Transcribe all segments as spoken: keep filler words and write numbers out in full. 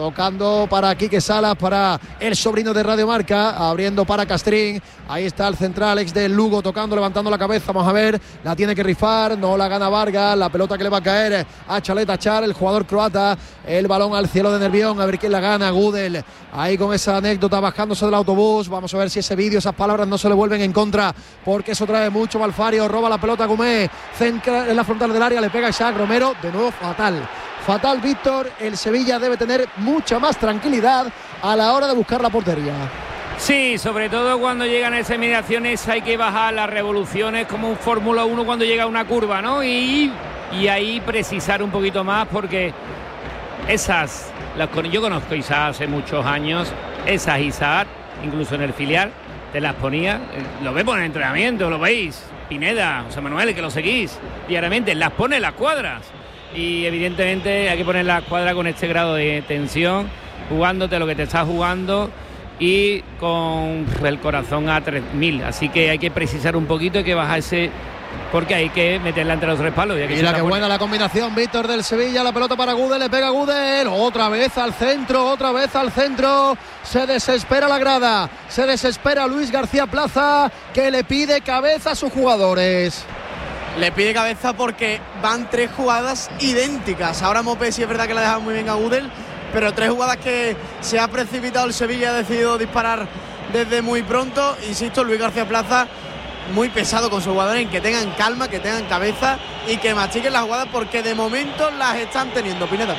tocando para Quique Salas, para el sobrino de Radio Marca, abriendo para Castrín. Ahí está el central ex del Lugo, tocando, levantando la cabeza. Vamos a ver, la tiene que rifar, no la gana Vargas. La pelota que le va a caer a Chaleta Char, el jugador croata. El balón al cielo de Nervión, a ver quién la gana. Gudel, ahí con esa anécdota, bajándose del autobús. Vamos a ver si ese vídeo, esas palabras no se le vuelven en contra, porque eso trae mucho. Malfario roba la pelota a Gumé, centra en la frontal del área, le pega a Isaac Romero, de nuevo fatal. Fatal, Víctor. El Sevilla debe tener mucha más tranquilidad a la hora de buscar la portería. Sí, sobre todo cuando llegan esas eliminaciones hay que bajar las revoluciones como un Fórmula uno cuando llega a una curva, ¿no? Y, y ahí precisar un poquito más, porque esas, las, yo conozco a Isaac hace muchos años, esas Isaac, incluso en el filial, te las ponía, lo vemos en el entrenamiento, lo veis, Pineda, José Manuel, que lo seguís diariamente, las pone en las cuadras. Y evidentemente hay que poner la cuadra con este grado de tensión, jugándote lo que te estás jugando y con el corazón a tres mil. Así que hay que precisar un poquito, hay que bajar ese, porque hay que meterla entre los tres palos. Y Mira qué buena la combinación, Víctor, del Sevilla. La pelota para Gudel, le pega Gudel, otra vez al centro, otra vez al centro. Se desespera la grada, se desespera Luis García Plaza, que le pide cabeza a sus jugadores. Le pide cabeza porque van tres jugadas idénticas. Ahora Mopé sí es verdad que la ha dejado muy bien a Gudel, pero tres jugadas que se ha precipitado el Sevilla, ha decidido disparar desde muy pronto. Insisto, Luis García Plaza muy pesado con sus jugadores, en que tengan calma, que tengan cabeza y que machiquen las jugadas, porque de momento las están teniendo. Pineda.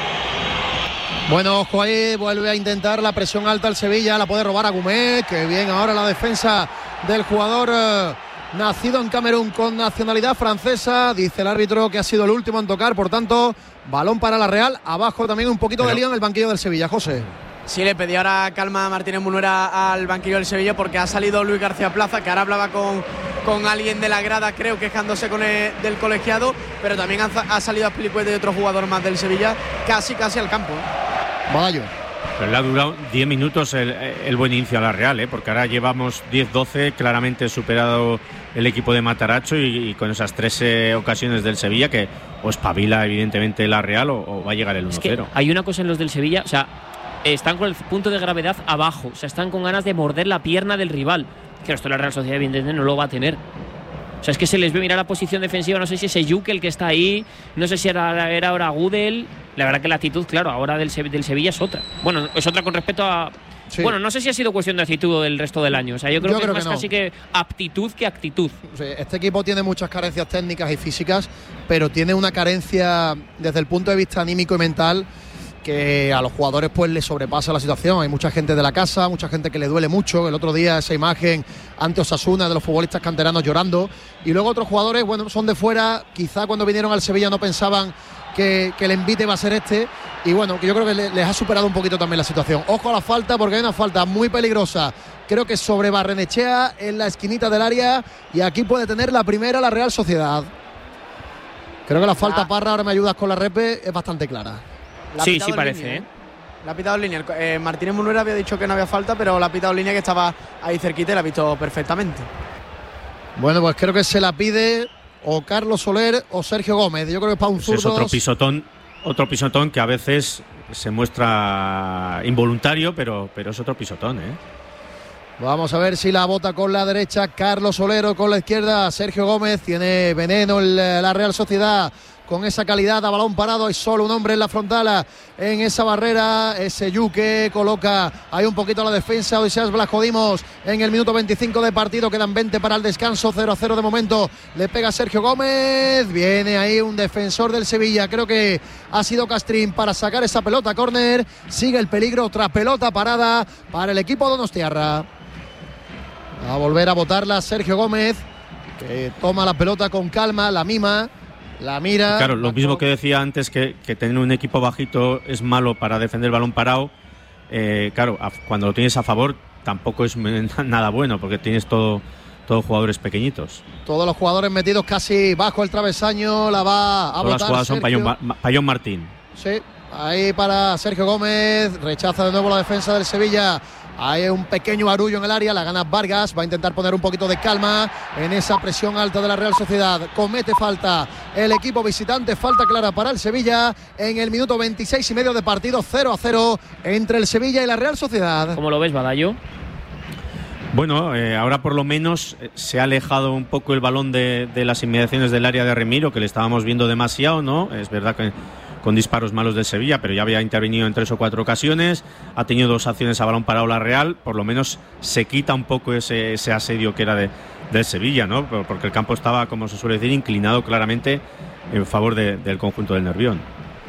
Bueno, ojo ahí, vuelve a intentar la presión alta el Sevilla, la puede robar a Gumé. Que bien ahora la defensa del jugador eh, nacido en Camerún con nacionalidad francesa. Dice el árbitro que ha sido el último en tocar, por tanto, balón para la Real. Abajo también un poquito Pero... de lío en el banquillo del Sevilla, José. Sí, le pedí ahora calma a Martínez Munuera al banquillo del Sevilla, porque ha salido Luis García Plaza, que ahora hablaba con, con alguien de la grada, creo, quejándose con el, del colegiado, pero también ha, ha salido Azpilicueta y otro jugador más del Sevilla, casi casi al campo. Vaya. Pero le ha durado diez minutos el, el buen inicio a la Real, ¿eh? Porque ahora llevamos diez doce, claramente superado el equipo de Mataracho, y, y con esas tres eh, ocasiones del Sevilla, que o espabila evidentemente la Real o, o va a llegar el uno cero. Es que hay una cosa en los del Sevilla, o sea, están con el punto de gravedad abajo, o sea, están con ganas de morder la pierna del rival, que esto la Real Sociedad evidentemente no lo va a tener. O sea, es que se les ve, mirar la posición defensiva, no sé si es Eyuke el que está ahí, no sé si era, era ahora Gudel. La verdad que la actitud, claro, ahora del, del Sevilla es otra. Bueno, es otra con respecto a... Sí. Bueno, no sé si ha sido cuestión de actitud del resto del año. O sea, yo creo yo que creo es más que no. Casi que aptitud que actitud. Sí, este equipo tiene muchas carencias técnicas y físicas, pero tiene una carencia desde el punto de vista anímico y mental que a los jugadores pues les sobrepasa la situación. Hay mucha gente de la casa, mucha gente que le duele mucho. El otro día esa imagen ante Osasuna de los futbolistas canteranos llorando, y luego otros jugadores, bueno, son de fuera, quizá cuando vinieron al Sevilla no pensaban que, que el envite va a ser este, y bueno, que yo creo que le, les ha superado un poquito también la situación. Ojo a la falta, porque hay una falta muy peligrosa, creo que sobre Barrenechea, en la esquinita del área, y aquí puede tener la primera la Real Sociedad. Creo que la falta, ah. Parra, ahora me ayudas con la repe, es bastante clara. Sí, sí parece, línea, ¿eh? La ha pitado en línea. Eh, Martínez Munuera había dicho que no había falta, pero la ha pitado en línea, que estaba ahí cerquita y la ha visto perfectamente. Bueno, pues creo que se la pide o Carlos Soler o Sergio Gómez. Yo creo que para un zurdo... Pues es otro pisotón, otro pisotón que a veces se muestra involuntario, pero, pero es otro pisotón, ¿eh? Vamos a ver si la bota con la derecha Carlos Soler o con la izquierda Sergio Gómez. Tiene veneno el, la Real Sociedad con esa calidad a balón parado. Hay solo un hombre en la frontal, en esa barrera, ese Yuque coloca ahí un poquito la defensa. Odiseas Blascodimos en el minuto veinticinco de partido, quedan veinte para el descanso, cero a cero de momento. Le pega Sergio Gómez, viene ahí un defensor del Sevilla, creo que ha sido Castrín, para sacar esa pelota córner. Sigue el peligro, otra pelota parada para el equipo donostiarra. A volver a botarla Sergio Gómez, que toma la pelota con calma, la mima, la mira. Claro, lo mismo que decía antes, que, que tener un equipo bajito es malo para defender el balón parado. Eh, claro, a, cuando lo tienes a favor tampoco es nada bueno, porque tienes todo, todos jugadores pequeñitos. Todos los jugadores metidos casi bajo el travesaño, la va a Todas botar las jugadas Sergio. son Payón, Payón Martín. Sí, ahí para Sergio Gómez, rechaza de nuevo la defensa del Sevilla Hay un pequeño barullo en el área, la gana Vargas, va a intentar poner un poquito de calma en esa presión alta de la Real Sociedad. Comete falta el equipo visitante, falta clara para el Sevilla en el minuto veintiséis y medio de partido, cero a cero entre el Sevilla y la Real Sociedad. ¿Cómo lo ves, Badallo? Bueno, eh, ahora por lo menos eh, se ha alejado un poco el balón de, de las inmediaciones del área de Remiro, que le estábamos viendo demasiado, ¿no? Es verdad que con disparos malos del Sevilla, pero ya había intervenido en tres o cuatro ocasiones, ha tenido dos acciones a balón parado la Real, por lo menos se quita un poco ese, ese asedio que era de, del Sevilla, ¿no? Porque el campo estaba, como se suele decir, inclinado claramente en favor de, del conjunto del Nervión.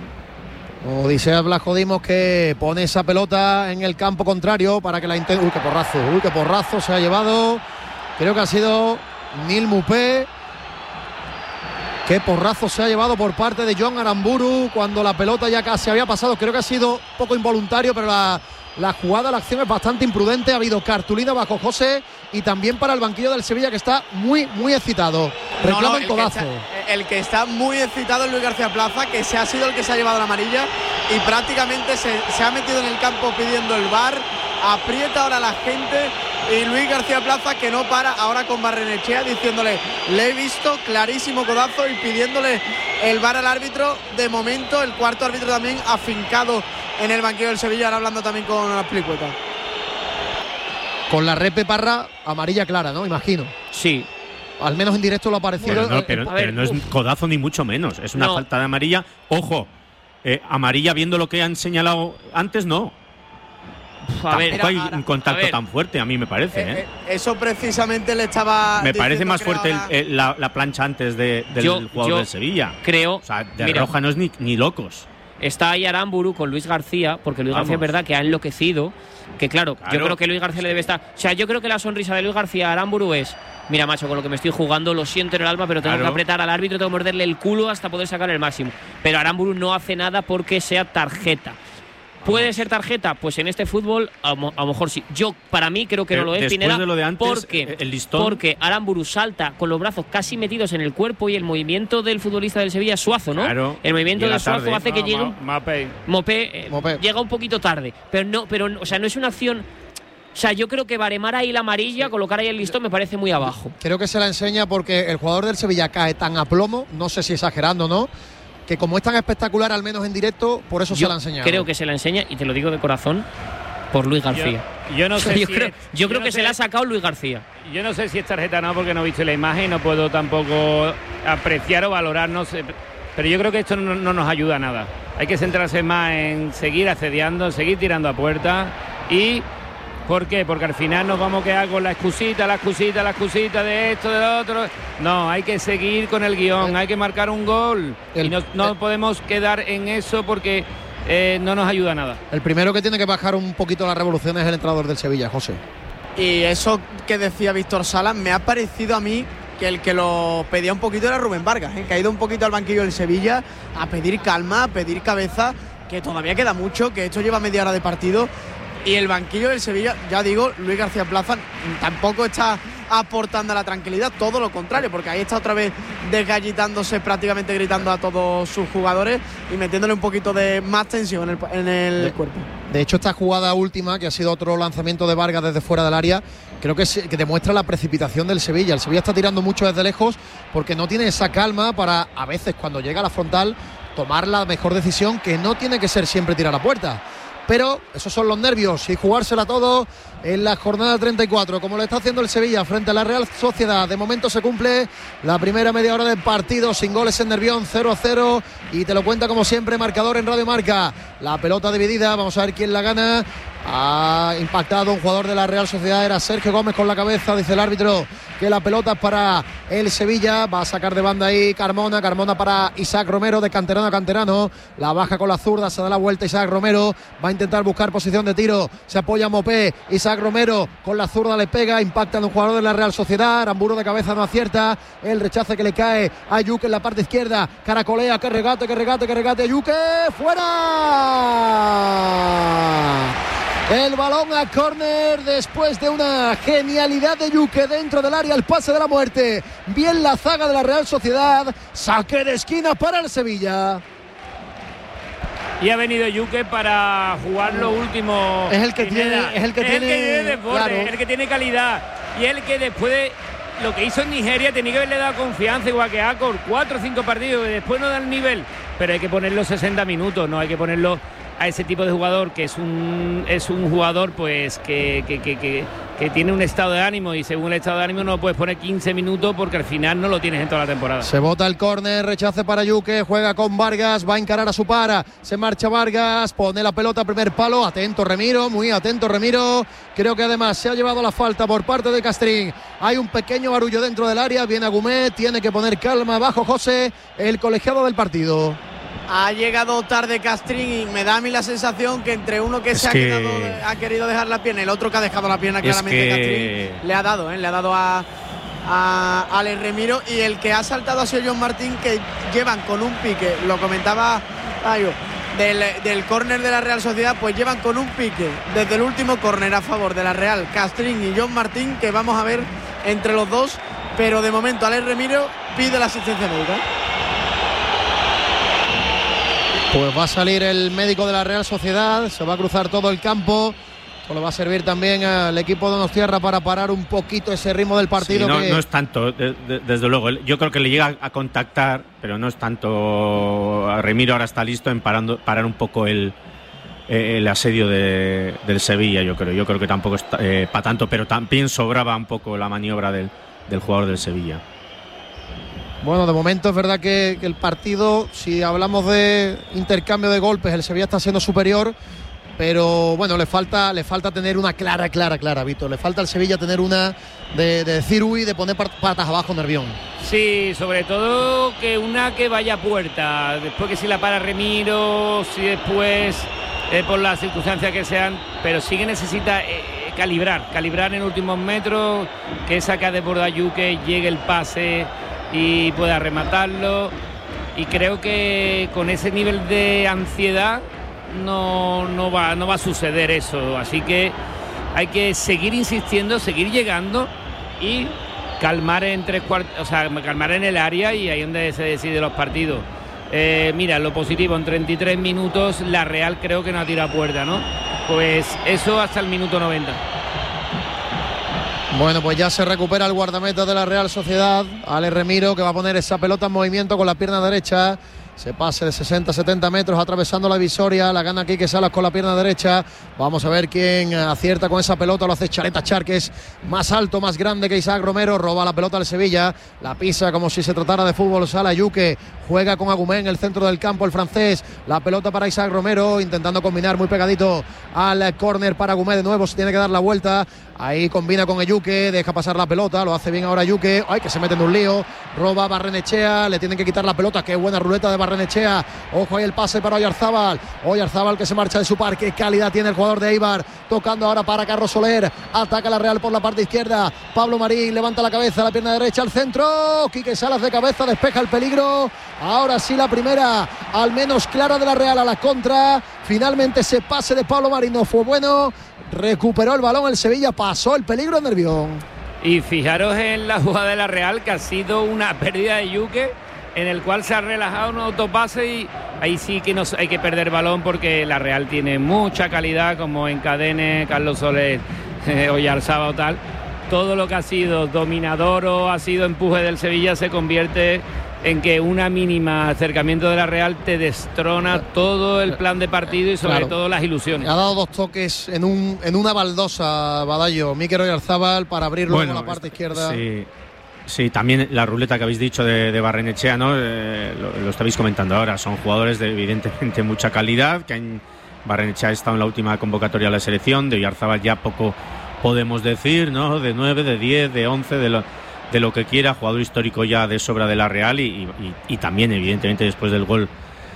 Odisea Blasco-Dimos que pone esa pelota en el campo contrario para que la intente. Uy, qué porrazo, uy, qué porrazo se ha llevado. Creo que ha sido Nil Mupé. Qué porrazo se ha llevado por parte de John Aramburu cuando la pelota ya casi había pasado. Creo que ha sido poco involuntario, pero la, la jugada, la acción es bastante imprudente. Ha habido cartulina bajo José y también para el banquillo del Sevilla, que está muy, muy excitado. Reclama no, no, el el codazo. Que está, el que está muy excitado es Luis García Plaza, que se ha sido el que se ha llevado la amarilla y prácticamente se, se ha metido en el campo pidiendo el V A R. Aprieta ahora la gente y Luis García Plaza, que no para ahora con Barrenechea, diciéndole: le he visto, clarísimo codazo, y pidiéndole el V A R al árbitro. De momento el cuarto árbitro también afincado en el banquillo del Sevilla, ahora hablando también con la Plicueta. Con la Repe Parra, amarilla clara, ¿no? Imagino. Sí. Al menos en directo lo ha parecido. Pero no, pero, a ver, pero no es codazo ni mucho menos, es una no. falta de amarilla. Ojo, eh, amarilla viendo lo que han señalado antes, no. A ver, Tampoco hay ahora, un contacto a ver. tan fuerte, a mí me parece. Eh, ¿eh? eh, eso precisamente le estaba. Me parece diciendo, más fuerte el, ahora, el, la, la plancha antes de, del Yo- jugador yo del Sevilla. Creo. O sea, de mira, roja no es ni, ni locos. Está ahí Aramburu con Luis García, porque Luis Vamos. García es verdad que ha enloquecido. Que claro, Claro. yo creo que Luis García le debe estar. O sea, yo creo que la sonrisa de Luis García a Aramburu es: mira, macho, con lo que me estoy jugando, lo siento en el alma, pero tengo Claro. que apretar al árbitro, tengo que morderle el culo hasta poder sacar el máximo. Pero Aramburu no hace nada porque sea tarjeta. ¿Puede ser tarjeta? Pues en este fútbol a, mo- a lo mejor sí. Yo, para mí, creo que Pero no lo es, después Pineda, de lo de antes, porque, el listón- porque Aramburu salta con los brazos casi metidos en el cuerpo y el movimiento del futbolista del Sevilla es Suazo, ¿no? Claro, el movimiento llega de Suazo tarde. hace que No, llegue Ma- un Mapei. Mopé, eh, Mopé. llega un poquito tarde, pero no, pero o sea, no es una acción. O sea, yo creo que baremar ahí la amarilla, colocar ahí el listón, me parece muy abajo. Creo que se la enseña porque el jugador del Sevilla cae tan a plomo, no sé si exagerando o no, que como es tan espectacular, al menos en directo, por eso se Yo la enseña. creo que se la enseña, y te lo digo de corazón, por Luis García. Yo, yo no O sea, sé yo si creo, es- yo creo no que sé- se la ha sacado Luis García. Yo no sé si es tarjeta o no, porque no he visto la imagen, no puedo tampoco apreciar o valorar, no sé. Pero yo creo que esto no, no nos ayuda a nada. Hay que centrarse más en seguir asediando, seguir tirando a puerta. ¿Y por qué? Porque al final nos vamos a quedar con la excusita, la excusita, la excusita de esto, de lo otro. No, hay que seguir con el guión, hay que marcar un gol. El- y no, no el- podemos quedar en eso porque eh, no nos ayuda a nada. El primero que tiene que bajar un poquito las revoluciones es el entrenador del Sevilla, José. Y eso que decía Víctor Salas, me ha parecido a mí que el que lo pedía un poquito era Rubén Vargas, ¿eh? Que ha ido un poquito al banquillo del Sevilla a pedir calma, a pedir cabeza, que todavía queda mucho, que esto lleva media hora de partido. Y el banquillo del Sevilla, ya digo, Luis García Plaza tampoco está aportando a la tranquilidad, todo lo contrario, porque ahí está otra vez desgallitándose, prácticamente gritando a todos sus jugadores y metiéndole un poquito de más tensión en el, en el De- cuerpo. De hecho, esta jugada última, que ha sido otro lanzamiento de Vargas desde fuera del área, creo que, se- que demuestra la precipitación del Sevilla. El Sevilla está tirando mucho desde lejos porque no tiene esa calma para, a veces, cuando llega a la frontal, tomar la mejor decisión, que no tiene que ser siempre tirar a puerta. Pero esos son los nervios y jugársela todo en la jornada treinta y cuatro, como lo está haciendo el Sevilla frente a la Real Sociedad. De momento se cumple la primera media hora del partido sin goles en Nervión, cero a cero, y te lo cuenta como siempre marcador en Radio Marca. La pelota dividida, vamos a ver quién la gana. Ha impactado un jugador de la Real Sociedad, era Sergio Gómez con la cabeza, dice el árbitro que la pelota es para el Sevilla. Va a sacar de banda ahí Carmona, Carmona para Isaac Romero, de canterano a canterano, la baja con la zurda, se da la vuelta Isaac Romero, va a intentar buscar posición de tiro, se apoya Mopé, Isaac Romero con la zurda le pega, impacta en un jugador de la Real Sociedad, Aramburu de cabeza no acierta, el rechace que le cae a Yuque en la parte izquierda, caracolea, que regate, que regate, que regate, Yuque, fuera. El balón a córner después de una genialidad de Yuque dentro del área, el pase de la muerte. Bien la zaga de la Real Sociedad. Saque de esquina para el Sevilla. y ha venido Yuque para jugar los últimos. Es el que tiene, es el que es tiene, el que tiene desborde, claro. el que tiene calidad y el que después de lo que hizo en Nigeria tenía que haberle dado confianza, igual que Acor, cuatro o cinco partidos y después no da el nivel, pero hay que ponerlo sesenta minutos, no hay que ponerlo a ese tipo de jugador que es un es un jugador pues que, que, que, que, que tiene un estado de ánimo, y según el estado de ánimo no lo puedes poner quince minutos porque al final no lo tienes en toda la temporada. Se bota el córner, rechace para Yuque, juega con Vargas, va a encarar a su para, se marcha Vargas, pone la pelota, primer palo, atento Remiro, muy atento Remiro, creo que además se ha llevado la falta por parte de Castrín, hay un pequeño barullo dentro del área, viene Agumet, tiene que poner calma abajo José, el colegiado del partido. Ha llegado tarde Castrín y me da a mí la sensación que entre uno que es se ha, que... quedado, ha querido dejar la pierna y el otro que ha dejado la pierna claramente que... Castrín, le ha dado, ¿eh? le ha dado a, a Alex Remiro, y el que ha saltado ha sido John Martín, que llevan con un pique, lo comentaba Ayo, del, del córner de la Real Sociedad, pues llevan con un pique desde el último córner a favor de la Real, Castrín y John Martín, que vamos a ver entre los dos, pero de momento Alex Remiro pide la asistencia médica. Pues va a salir el médico de la Real Sociedad, se va a cruzar todo el campo. Esto le va a servir también al equipo de Donostiarra para parar un poquito ese ritmo del partido. Sí, no, que... no es tanto, de, de, desde luego. Yo creo que le llega a contactar, pero no es tanto. A Remiro ahora está listo en parando, parar un poco el, el asedio de, del Sevilla, yo creo. Yo creo que tampoco está eh, para tanto, pero también sobraba un poco la maniobra del, del jugador del Sevilla. Bueno, de momento es verdad que, que el partido, si hablamos de intercambio de golpes, el Sevilla está siendo superior, pero bueno, le falta le falta tener una clara, clara, clara, Víctor. Le falta al Sevilla tener una de, de decir uy, de poner patas abajo Nervión. Sí, sobre todo que una que vaya a puerta, después que si la para Remiro, si después eh, por las circunstancias que sean, pero sí que necesita eh, calibrar, calibrar en últimos metros, que esa que ha desbordado Yuque llegue el pase y pueda rematarlo, y creo que con ese nivel de ansiedad no, no, va, no va a suceder eso, así que hay que seguir insistiendo, seguir llegando y calmar en tres cuartos, o sea, calmar en el área, y ahí es donde se deciden los partidos. Eh, mira, lo positivo, en treinta y tres minutos la Real creo que no ha tirado puerta, ¿no? Pues eso hasta el minuto noventa. Bueno, pues ya se recupera el guardameta de la Real Sociedad, Alex Remiro, que va a poner esa pelota en movimiento con la pierna derecha. Se pase de sesenta a setenta metros atravesando la divisoria, la gana Quique Salas con la pierna derecha. Vamos a ver quién acierta con esa pelota, lo hace Chareta Char, que es más alto, más grande que Isaac Romero, roba la pelota al Sevilla, la pisa como si se tratara de fútbol sala Yuque, juega con Agumé en el centro del campo el francés, la pelota para Isaac Romero, intentando combinar muy pegadito al córner para Agumé, de nuevo se tiene que dar la vuelta, ahí combina con Yuque, deja pasar la pelota, lo hace bien ahora Yuque, ay que se mete en un lío, roba Barrenechea, le tienen que quitar la pelota, qué buena ruleta de Barrenechea, ojo ahí el pase para Oyarzábal, Oyarzábal que se marcha de su par, qué calidad tiene el jugador de Eibar, tocando ahora para Carlos Soler, ataca la Real por la parte izquierda, Pablo Marín levanta la cabeza, la pierna derecha al centro, Quique Salas de cabeza, despeja el peligro, ahora sí la primera, al menos clara de la Real a la contra, finalmente ese pase de Pablo Marín no fue bueno, recuperó el balón el Sevilla, pasó el peligro en Nervión. Y fijaros en la jugada de la Real, que ha sido una pérdida de Yuque, en el cual se ha relajado un autopase, y ahí sí que nos hay que perder balón, porque la Real tiene mucha calidad, como Encadene, Carlos Soler, eh, Oyarzábal o tal. Todo lo que ha sido dominador o ha sido empuje del Sevilla se convierte en que una mínima acercamiento de la Real te destrona todo el plan de partido y sobre claro. todo las ilusiones. Ha dado dos toques en un en una baldosa, Badallo, Mikel Oyarzábal, para abrir luego bueno, la parte izquierda. Sí. Sí, también la ruleta que habéis dicho de, de Barrenechea, ¿no? Eh, lo, lo estáis comentando ahora. Son jugadores de evidentemente mucha calidad. Que en Barrenechea ha estado en la última convocatoria de la selección. De Oyarzábal ya poco podemos decir, ¿no? De nueve, de diez, de once, de lo, de lo que quiera. Jugador histórico ya de sobra de la Real. Y, y, y también, evidentemente, después del gol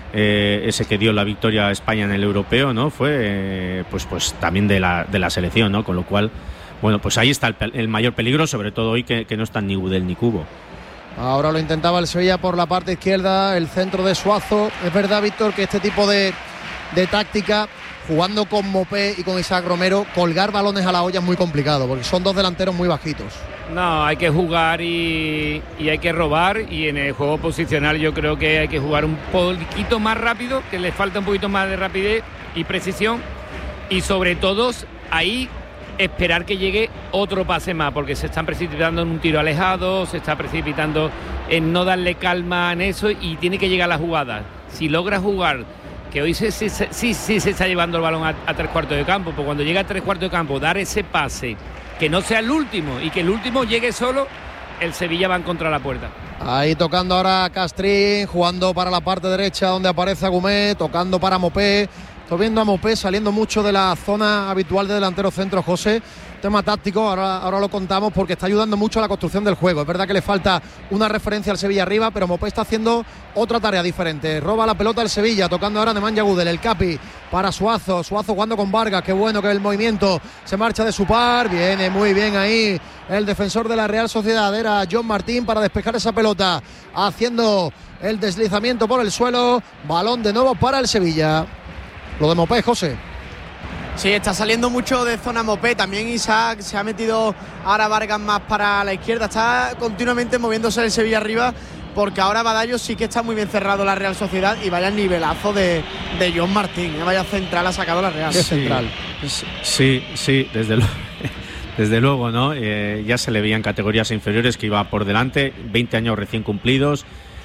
eh, ese que dio la victoria a España en el europeo, ¿no? Fue eh, pues, pues también de la, de la selección, ¿no? Con lo cual. Bueno, pues ahí está el, el mayor peligro, sobre todo hoy que, que no están ni Gudel ni Cubo. Ahora lo intentaba el Sevilla por la parte izquierda, el centro de Suazo. Es verdad, Víctor, que este tipo de, de táctica jugando con Mopé y con Isaac Romero, colgar balones a la olla es muy complicado, porque son dos delanteros muy bajitos. No, hay que jugar y, y hay que robar, y en el juego posicional yo creo que hay que jugar un poquito más rápido, que le falta un poquito más de rapidez y precisión, y sobre todo ahí esperar que llegue otro pase más, porque se están precipitando en un tiro alejado, se está precipitando en no darle calma en eso, y tiene que llegar la jugada. Si logra jugar, que hoy sí, sí, sí, sí se está llevando el balón a, a tres cuartos de campo, pues cuando llega a tres cuartos de campo, dar ese pase, que no sea el último y que el último llegue solo, el Sevilla va en contra de la puerta. Ahí tocando ahora Castrín, jugando para la parte derecha donde aparece Agumé, tocando para Mopé. Estoy viendo a Mopé saliendo mucho de la zona habitual de delantero centro, José. Tema táctico, ahora, ahora lo contamos, porque está ayudando mucho a la construcción del juego. Es verdad que le falta una referencia al Sevilla arriba, pero Mopé está haciendo otra tarea diferente. Roba la pelota el Sevilla, tocando ahora Nemanja Gudel, el Capi para Suazo. Suazo jugando con Vargas, qué bueno que el movimiento se marcha de su par. Viene muy bien ahí el defensor de la Real Sociedad, era John Martín, para despejar esa pelota, haciendo el deslizamiento por el suelo. Balón de nuevo para el Sevilla. Lo de Mopé, José. Sí, está saliendo mucho de zona Mopé. También Isaac se ha metido ahora Vargas más para la izquierda. Está continuamente moviéndose el Sevilla arriba, porque ahora Badallo sí que está muy bien cerrado la Real Sociedad, y vaya el nivelazo de, de John Martín. Vaya central ha sacado la Real. ¿Qué central? Sí, sí, desde luego. Desde luego, ¿no? Eh, ya se le veía en categorías inferiores que iba por delante, veinte años recién cumplidos.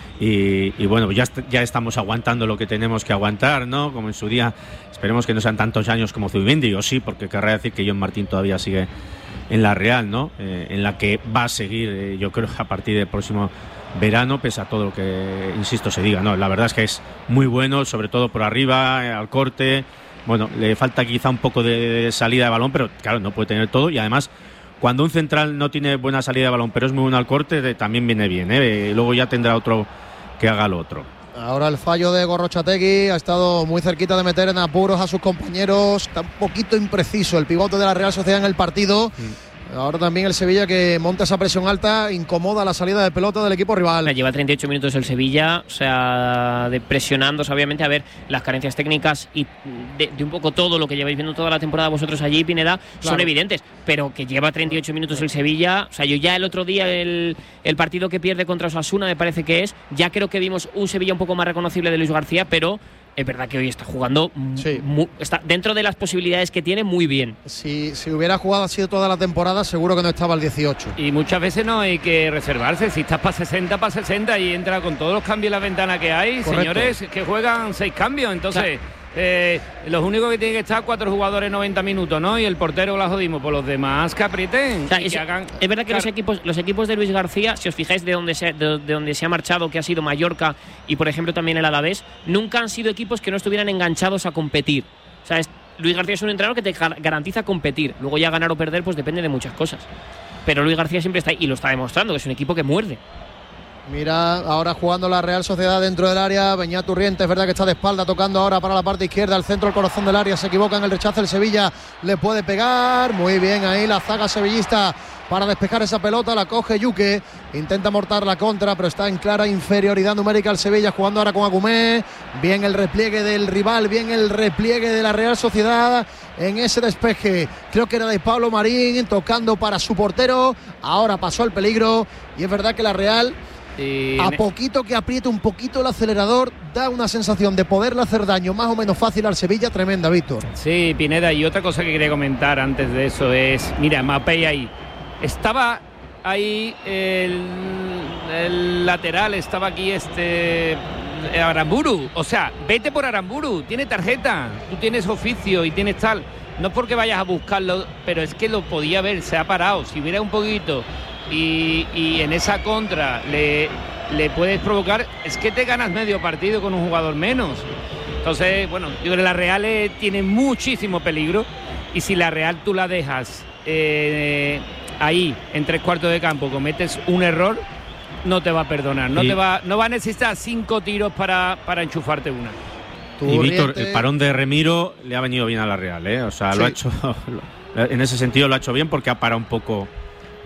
Y, y bueno, ya, est- ya estamos aguantando lo que tenemos que aguantar, ¿no? Como en su día, esperemos que no sean tantos años como Zubimendi, o sí, porque querrá decir que John Martín todavía sigue en la Real, ¿no? Eh, en la que va a seguir, eh, yo creo, a partir del próximo verano, pese a todo lo que, insisto, se diga, ¿no? La verdad es que es muy bueno, sobre todo por arriba, eh, al corte. Bueno, le falta quizá un poco de salida de balón, pero claro, no puede tener todo, y además, cuando un central no tiene buena salida de balón, pero es muy bueno al corte, de, también viene bien, ¿eh? Luego ya tendrá otro que haga lo otro. Ahora el fallo de Gorrochategui, ha estado muy cerquita de meter en apuros a sus compañeros. Está un poquito impreciso el pivote de la Real Sociedad en el partido. Mm. Ahora también el Sevilla, que monta esa presión alta, incomoda la salida de pelota del equipo rival. Lleva treinta y ocho minutos el Sevilla, o sea, de presionándose, obviamente. A ver, las carencias técnicas y de, de un poco todo lo que lleváis viendo toda la temporada vosotros allí, Pineda, claro, son evidentes, pero que lleva treinta y ocho minutos el Sevilla. O sea, yo ya el otro día, el, el partido que pierde contra Osasuna, me parece que es, ya creo que vimos un Sevilla un poco más reconocible de Luis García, pero es verdad que hoy está jugando, sí, muy, está dentro de las posibilidades que tiene, muy bien. Si, si hubiera jugado así toda la temporada, seguro que no estaba al dieciocho. Y muchas veces no hay que reservarse. Si estás para sesenta, para sesenta, y entra con todos los cambios en la ventana que hay. Correcto. Señores, que juegan seis cambios. Entonces, claro, eh, los únicos que tienen que estar cuatro jugadores noventa minutos, ¿no? Y el portero la jodimos. Por los demás que aprieten. O sea, y es, que hagan, es verdad que claro, los equipos los equipos de Luis García, si os fijáis de dónde se, de, de donde se ha marchado, que ha sido Mallorca y por ejemplo también el Alavés, nunca han sido equipos que no estuvieran enganchados a competir. O sea, es, Luis García es un entrenador que te garantiza competir. Luego ya ganar o perder pues depende de muchas cosas. Pero Luis García siempre está ahí y lo está demostrando, que es un equipo que muerde. Mira, ahora jugando la Real Sociedad dentro del área. Beñat Turriente, es verdad que está de espalda, tocando ahora para la parte izquierda, al centro, el corazón del área. Se equivoca en el rechazo el Sevilla, le puede pegar. Muy bien ahí la zaga sevillista para despejar esa pelota. La coge Yuque, intenta mortar la contra, pero está en clara inferioridad numérica el Sevilla, jugando ahora con Agumé. Bien el repliegue del rival, bien el repliegue de la Real Sociedad en ese despeje. Creo que era de Pablo Marín, tocando para su portero. Ahora pasó el peligro, y es verdad que la Real, Y a poquito que apriete un poquito el acelerador, da una sensación de poderle hacer daño más o menos fácil al Sevilla, tremenda, Víctor. Sí, Pineda, y otra cosa que quería comentar antes de eso es, mira, Mapei ahí, estaba ahí el, el lateral, estaba aquí este Aramburu, o sea, vete por Aramburu, tiene tarjeta, tú tienes oficio y tienes tal, no porque vayas a buscarlo, pero es que lo podía ver, se ha parado, si hubiera un poquito Y, y en esa contra le, le puedes provocar, es que te ganas medio partido con un jugador menos. Entonces, bueno, yo creo que la Real eh, tiene muchísimo peligro, y si la Real tú la dejas eh, ahí en tres cuartos de campo, cometes un error, no te va a perdonar, no, sí, te va, no va a necesitar cinco tiros para, para enchufarte una. Y Víctor, el parón de Remiro le ha venido bien a la Real, ¿eh? O sea, sí, lo ha hecho, en ese sentido lo ha hecho bien, porque ha parado un poco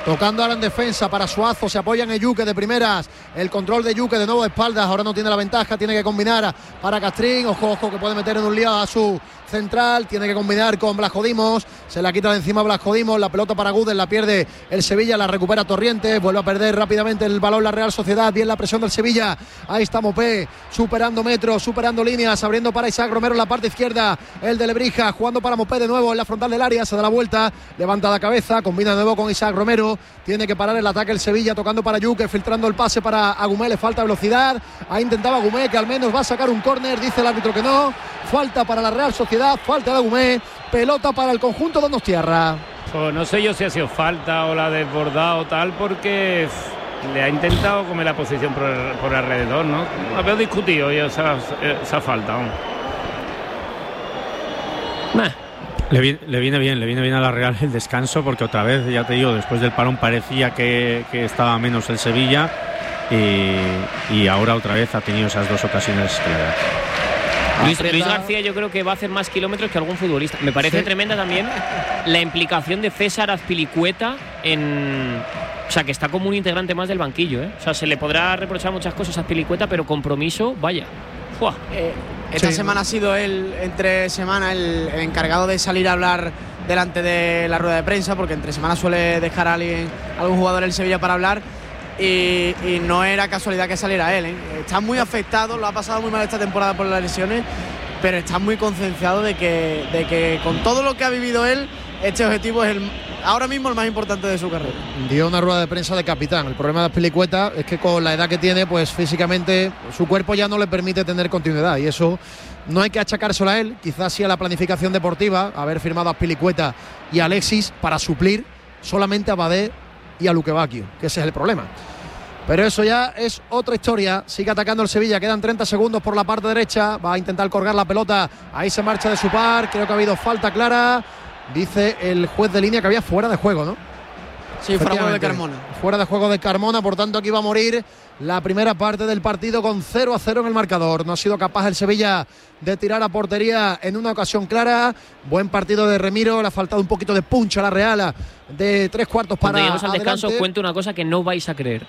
Tocando ahora en defensa para Suazo, se apoya en Yuque de primeras, el control de Yuque de nuevo de espaldas, ahora no tiene la ventaja, tiene que combinar para Castrín, ojo, ojo que puede meter en un lío a su central, tiene que combinar con Blasco Dimos, se la quita de encima Blasco Dimos, la pelota para Gudel, la pierde el Sevilla, la recupera Torrientes, vuelve a perder rápidamente el balón la Real Sociedad, bien la presión del Sevilla, ahí está Mopé, superando metros, superando líneas, abriendo para Isaac Romero en la parte izquierda, el de Lebrija, jugando para Mopé de nuevo en la frontal del área, se da la vuelta, levanta la cabeza, combina de nuevo con Isaac Romero, tiene que parar el ataque el Sevilla, tocando para Yuque, filtrando el pase para Agumé, le falta velocidad, ha intentado Agumé que al menos va a sacar un córner, dice el árbitro que no, falta para la Real Sociedad, falta de Agumé, pelota para el conjunto donostiarra. Pues no sé yo si ha sido falta o la ha desbordado o tal, porque le ha intentado comer la posición por, por alrededor, ¿no? La veo discutido yo esa, esa falta. Nah. Le viene, le viene bien, le viene bien a la Real el descanso, porque otra vez, ya te digo, después del parón parecía que, que estaba menos el Sevilla y, y ahora otra vez ha tenido esas dos ocasiones claras. Luis, Luis García yo creo que va a hacer más kilómetros que algún futbolista. Me parece sí. tremenda también la implicación de César Azpilicueta en... O sea, que está como un integrante más del banquillo, ¿eh? O sea, se le podrá reprochar muchas cosas a Azpilicueta, pero compromiso, vaya. Eh, esta sí. semana ha sido él, entre semana, el, el encargado de salir a hablar delante de la rueda de prensa, porque entre semana suele dejar a alguien, algún jugador del Sevilla para hablar. Y, y no era casualidad que saliera él, ¿eh? Está muy afectado, lo ha pasado muy mal esta temporada por las lesiones, pero está muy concienciado de que, de que con todo lo que ha vivido él, este objetivo es el, ahora mismo el más importante de su carrera. Dio una rueda de prensa de capitán. El problema de Azpilicueta es que con la edad que tiene, pues físicamente su cuerpo ya no le permite tener continuidad, y eso no hay que achacárselo a él, quizás sí a la planificación deportiva, haber firmado a Azpilicueta y a Alexis para suplir solamente a Badé y a Luquevaquio, que ese es el problema. Pero eso ya es otra historia. Sigue atacando el Sevilla, quedan treinta segundos por la parte derecha, va a intentar colgar la pelota, ahí se marcha de su par, creo que ha habido falta clara, dice el juez de línea que había fuera de juego, ¿no? Sí, fuera de juego de Carmona. Fuera de juego de Carmona, por tanto aquí va a morir la primera parte del partido con cero a cero en el marcador. No ha sido capaz el Sevilla de tirar a portería en una ocasión clara. Buen partido de Remiro, le ha faltado un poquito de punch a la Real, de tres cuartos para Cuando lleguemos al descanso adelante. Cuento una cosa que no vais a creer.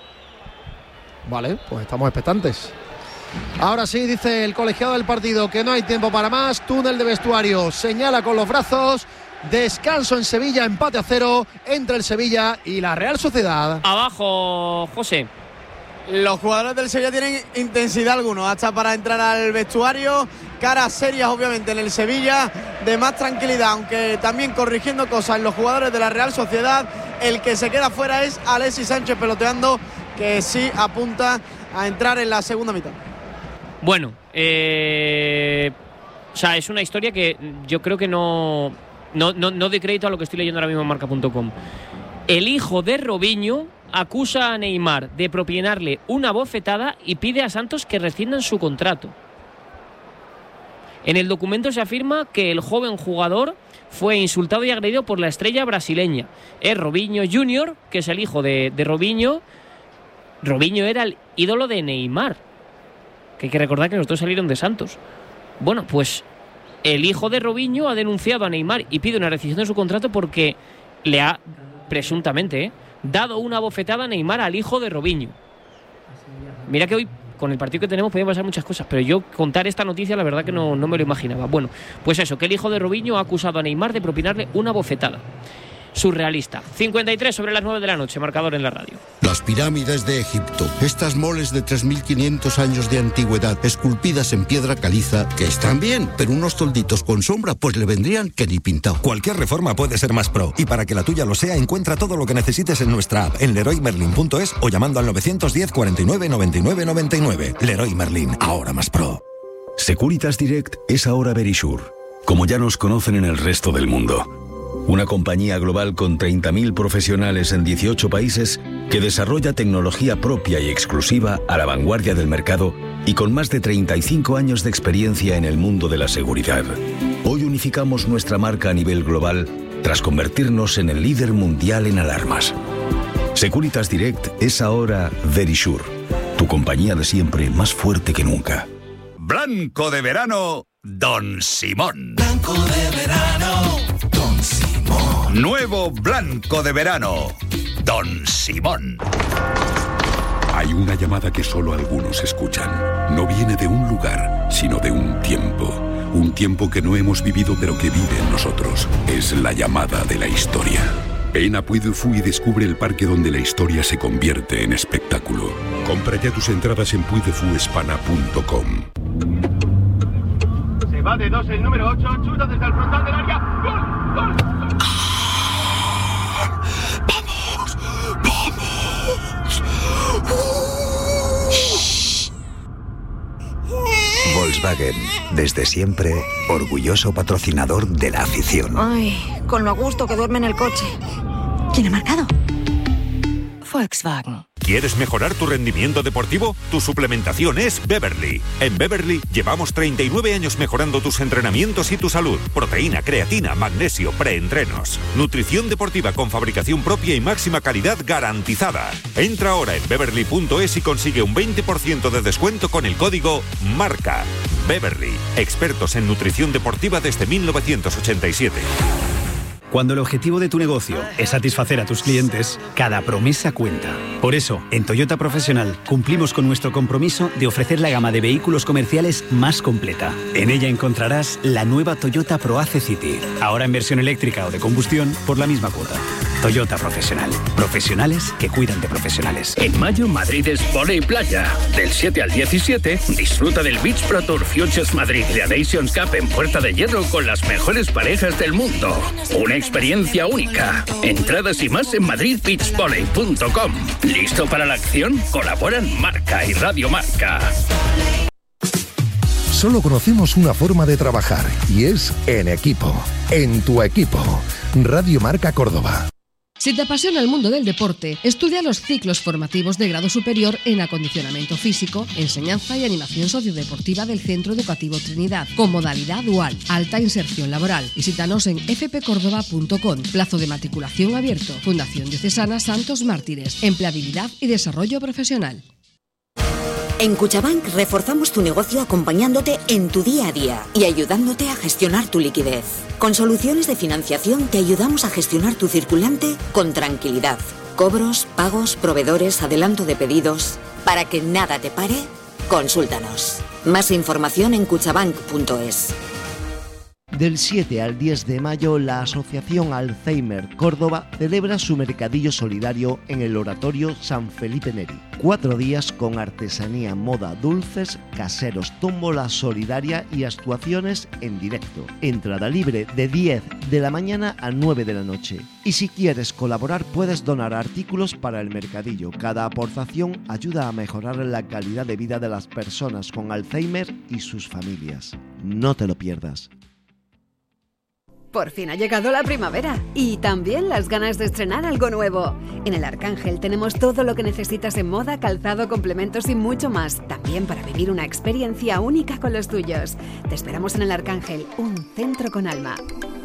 Vale, pues estamos expectantes. Ahora sí, dice el colegiado del partido que no hay tiempo para más. Túnel de vestuario, señala con los brazos. Descanso en Sevilla, empate a cero entre el Sevilla y la Real Sociedad. Abajo, José. Los jugadores del Sevilla tienen intensidad alguno, hasta para entrar al vestuario. Caras serias, obviamente, en el Sevilla, de más tranquilidad, aunque también corrigiendo cosas en los jugadores de la Real Sociedad. El que se queda fuera es Alexis Sánchez peloteando, que sí apunta a entrar en la segunda mitad. Bueno, eh, o sea, es una historia que yo creo que no, no, no, no doy crédito a lo que estoy leyendo ahora mismo en marca punto com. El hijo de Robinho acusa a Neymar de propinarle una bofetada y pide a Santos que rescindan su contrato. En el documento se afirma que el joven jugador fue insultado y agredido por la estrella brasileña. Es Robinho junior, que es el hijo de, de Robinho. Robinho era el ídolo de Neymar, que hay que recordar que los dos salieron de Santos. Bueno, pues el hijo de Robinho ha denunciado a Neymar y pide una rescisión de su contrato porque le ha, presuntamente, ¿eh? dado una bofetada a Neymar al hijo de Robinho. Mira que hoy, con el partido que tenemos, podían pasar muchas cosas, pero yo contar esta noticia la verdad que no, no me lo imaginaba. Bueno, pues eso, que el hijo de Robinho ha acusado a Neymar de propinarle una bofetada. Surrealista. cincuenta y tres sobre las nueve de la noche, marcador en la radio. Las pirámides de Egipto, estas moles de tres mil quinientos años de antigüedad, esculpidas en piedra caliza, que están bien, pero unos tolditos con sombra pues le vendrían que ni pintado. Cualquier reforma puede ser más pro, y para que la tuya lo sea, encuentra todo lo que necesites en nuestra app, en leroy merlin punto es o llamando al novecientos diez cuarenta y nueve noventa y nueve noventa y nueve. Leroy Merlin, ahora más pro. Securitas Direct es ahora Verisure, como ya nos conocen en el resto del mundo. Una compañía global con treinta mil profesionales en dieciocho países que desarrolla tecnología propia y exclusiva a la vanguardia del mercado y con más de treinta y cinco años de experiencia en el mundo de la seguridad. Hoy unificamos nuestra marca a nivel global tras convertirnos en el líder mundial en alarmas. Securitas Direct es ahora Verisure, tu compañía de siempre más fuerte que nunca. Blanco de verano, Don Simón. Blanco de verano, Don Simón. Nuevo blanco de verano, Don Simón. Hay una llamada que solo algunos escuchan. No viene de un lugar, sino de un tiempo. Un tiempo que no hemos vivido pero que vive en nosotros. Es la llamada de la historia. Ven a Puy du Fou y descubre el parque donde la historia se convierte en espectáculo. Compra ya tus entradas en puy de fu hispana punto com. Se va de dos el número ocho, chuta desde el frontal del área. ¡Gol! ¡Gol! ¡Vamos! ¡Vamos! Volkswagen, desde siempre, orgulloso patrocinador de la afición. Ay, con lo a gusto que duerme en el coche. ¿Quién ha marcado? Volkswagen. ¿Quieres mejorar tu rendimiento deportivo? Tu suplementación es Beverly. En Beverly llevamos treinta y nueve años mejorando tus entrenamientos y tu salud. Proteína, creatina, magnesio, preentrenos. Nutrición deportiva con fabricación propia y máxima calidad garantizada. Entra ahora en beverly punto es y consigue un veinte por ciento de descuento con el código MARCA. Beverly, expertos en nutrición deportiva desde mil novecientos ochenta y siete. Cuando el objetivo de tu negocio es satisfacer a tus clientes, cada promesa cuenta. Por eso, en Toyota Profesional cumplimos con nuestro compromiso de ofrecer la gama de vehículos comerciales más completa. En ella encontrarás la nueva Toyota ProAce City, ahora en versión eléctrica o de combustión por la misma cuota. Toyota Profesional. Profesionales que cuidan de profesionales. En mayo, Madrid es volei playa. Del siete al diecisiete, disfruta del Beach Pro Tour Futures Madrid de la Nations Cup en Puerta de Hierro con las mejores parejas del mundo. Una experiencia única. Entradas y más en madrid beach volley punto com. ¿Listo para la acción? Colaboran Marca y Radio Marca. Solo conocemos una forma de trabajar y es en equipo. En tu equipo. Radio Marca Córdoba. Si te apasiona el mundo del deporte, estudia los ciclos formativos de grado superior en acondicionamiento físico, enseñanza y animación sociodeportiva del Centro Educativo Trinidad, con modalidad dual, alta inserción laboral. Visítanos en f p córdoba punto com, plazo de matriculación abierto, Fundación Diocesana Santos Mártires, empleabilidad y desarrollo profesional. En Cuchabank reforzamos tu negocio acompañándote en tu día a día y ayudándote a gestionar tu liquidez. Con soluciones de financiación te ayudamos a gestionar tu circulante con tranquilidad. Cobros, pagos, proveedores, adelanto de pedidos. Para que nada te pare, consúltanos. Más información en cuchabank punto es. Del siete al diez de mayo, la Asociación Alzheimer Córdoba celebra su mercadillo solidario en el Oratorio San Felipe Neri. Cuatro días con artesanía, moda, dulces, caseros, tómbola solidaria y actuaciones en directo. Entrada libre de diez de la mañana a nueve de la noche. Y si quieres colaborar, puedes donar artículos para el mercadillo. Cada aportación ayuda a mejorar la calidad de vida de las personas con Alzheimer y sus familias. No te lo pierdas. Por fin ha llegado la primavera y también las ganas de estrenar algo nuevo. En el Arcángel tenemos todo lo que necesitas en moda, calzado, complementos y mucho más. También para vivir una experiencia única con los tuyos. Te esperamos en el Arcángel, un centro con alma.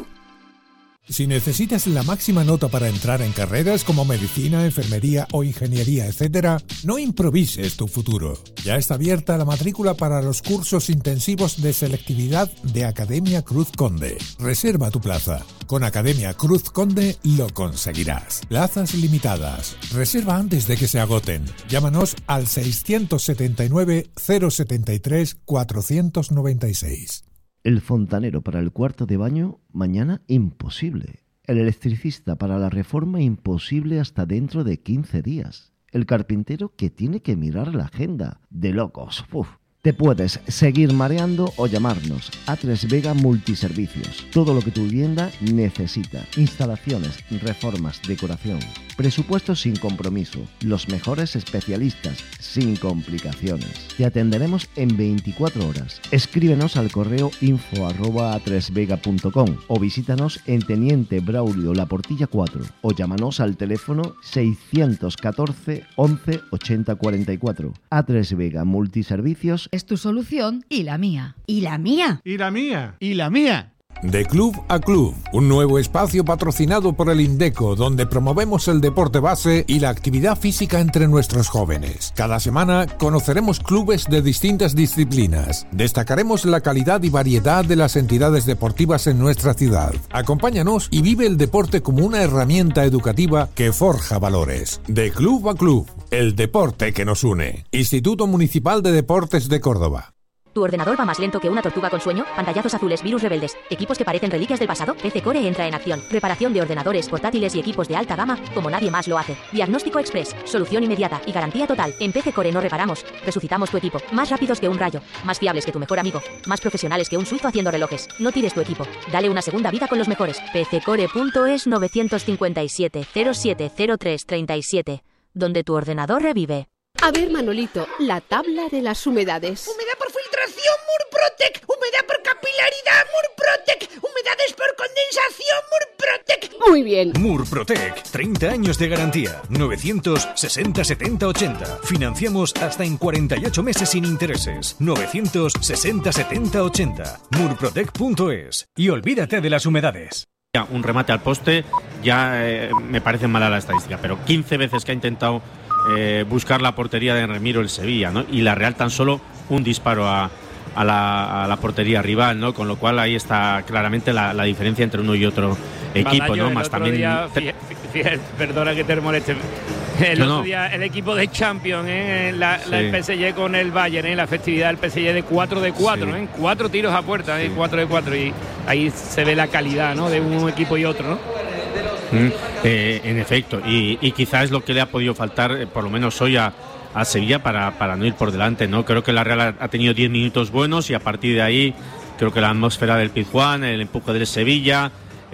Si necesitas la máxima nota para entrar en carreras como medicina, enfermería o ingeniería, etcétera, no improvises tu futuro. Ya está abierta la matrícula para los cursos intensivos de selectividad de Academia Cruz Conde. Reserva tu plaza. Con Academia Cruz Conde lo conseguirás. Plazas limitadas. Reserva antes de que se agoten. Llámanos al seiscientos setenta y nueve, cero setenta y tres, cuatrocientos noventa y seis. El fontanero para el cuarto de baño, mañana imposible. El electricista para la reforma, imposible hasta dentro de quince días. El carpintero que tiene que mirar la agenda. De locos. Uf. Te puedes seguir mareando o llamarnos. A tres Vega Multiservicios. Todo lo que tu vivienda necesita. Instalaciones, reformas, decoración. Presupuestos sin compromiso. Los mejores especialistas, sin complicaciones. Te atenderemos en veinticuatro horas. Escríbenos al correo info arroba a tres vega punto com o visítanos en Teniente Braulio La Portilla cuatro o llámanos al teléfono seiscientos catorce, once, ochenta cuarenta y cuatro. A tres Vega Multiservicios es tu solución y la mía. ¿Y la mía? ¿Y la mía? ¿Y la mía? De Club a Club, un nuevo espacio patrocinado por el Indeco, donde promovemos el deporte base y la actividad física entre nuestros jóvenes. Cada semana conoceremos clubes de distintas disciplinas. Destacaremos la calidad y variedad de las entidades deportivas en nuestra ciudad. Acompáñanos y vive el deporte como una herramienta educativa que forja valores. De Club a Club, el deporte que nos une. Instituto Municipal de Deportes de Córdoba. ¿Tu ordenador va más lento que una tortuga con sueño? Pantallazos azules, virus rebeldes, equipos que parecen reliquias del pasado. P C Core entra en acción. Reparación de ordenadores portátiles y equipos de alta gama como nadie más lo hace. Diagnóstico express, solución inmediata y garantía total. En P C Core no reparamos, resucitamos tu equipo. Más rápidos que un rayo, más fiables que tu mejor amigo, más profesionales que un suizo haciendo relojes. No tires tu equipo, dale una segunda vida con los mejores. P C Core punto es nueve cinco siete cero siete cero tres tres siete, donde tu ordenador revive. A ver, Manolito, la tabla de las humedades. Humedad por filtración, Murprotec. Humedad por capilaridad, Murprotec. Humedades por condensación, Murprotec. Muy bien. Murprotec, treinta años de garantía. novecientos sesenta setenta ochenta. Financiamos hasta en cuarenta y ocho meses sin intereses. novecientos sesenta setenta ochenta. Murprotec punto es. Y olvídate de las humedades. Un remate al poste, ya eh, me parece mala la estadística, pero quince veces que ha intentado eh, buscar la portería de Remiro el Sevilla, ¿no? Y la Real tan solo un disparo a, a, la, a la portería rival, ¿no? Con lo cual ahí está claramente la, la diferencia entre uno y otro equipo, Balayo, ¿no? el Más otro también. Día, fíjate, fíjate, perdona que te moleste. El No, otro no. día el equipo de Champions, ¿eh? la, Sí. la el P S G con el Bayern, ¿eh? La festividad del P S G de cuatro de cuatro, Sí. ¿eh? cuatro tiros a puerta, ¿eh? cuatro de cuatro, y ahí se ve la calidad, ¿no? De un equipo y otro, ¿no? Mm, eh, en efecto, y, y quizás es lo que le ha podido faltar, eh, por lo menos hoy, a, a Sevilla para, para no ir por delante, ¿no? Creo que la Real ha, ha tenido diez minutos buenos y a partir de ahí creo que la atmósfera del Pizjuán, el empuje del Sevilla,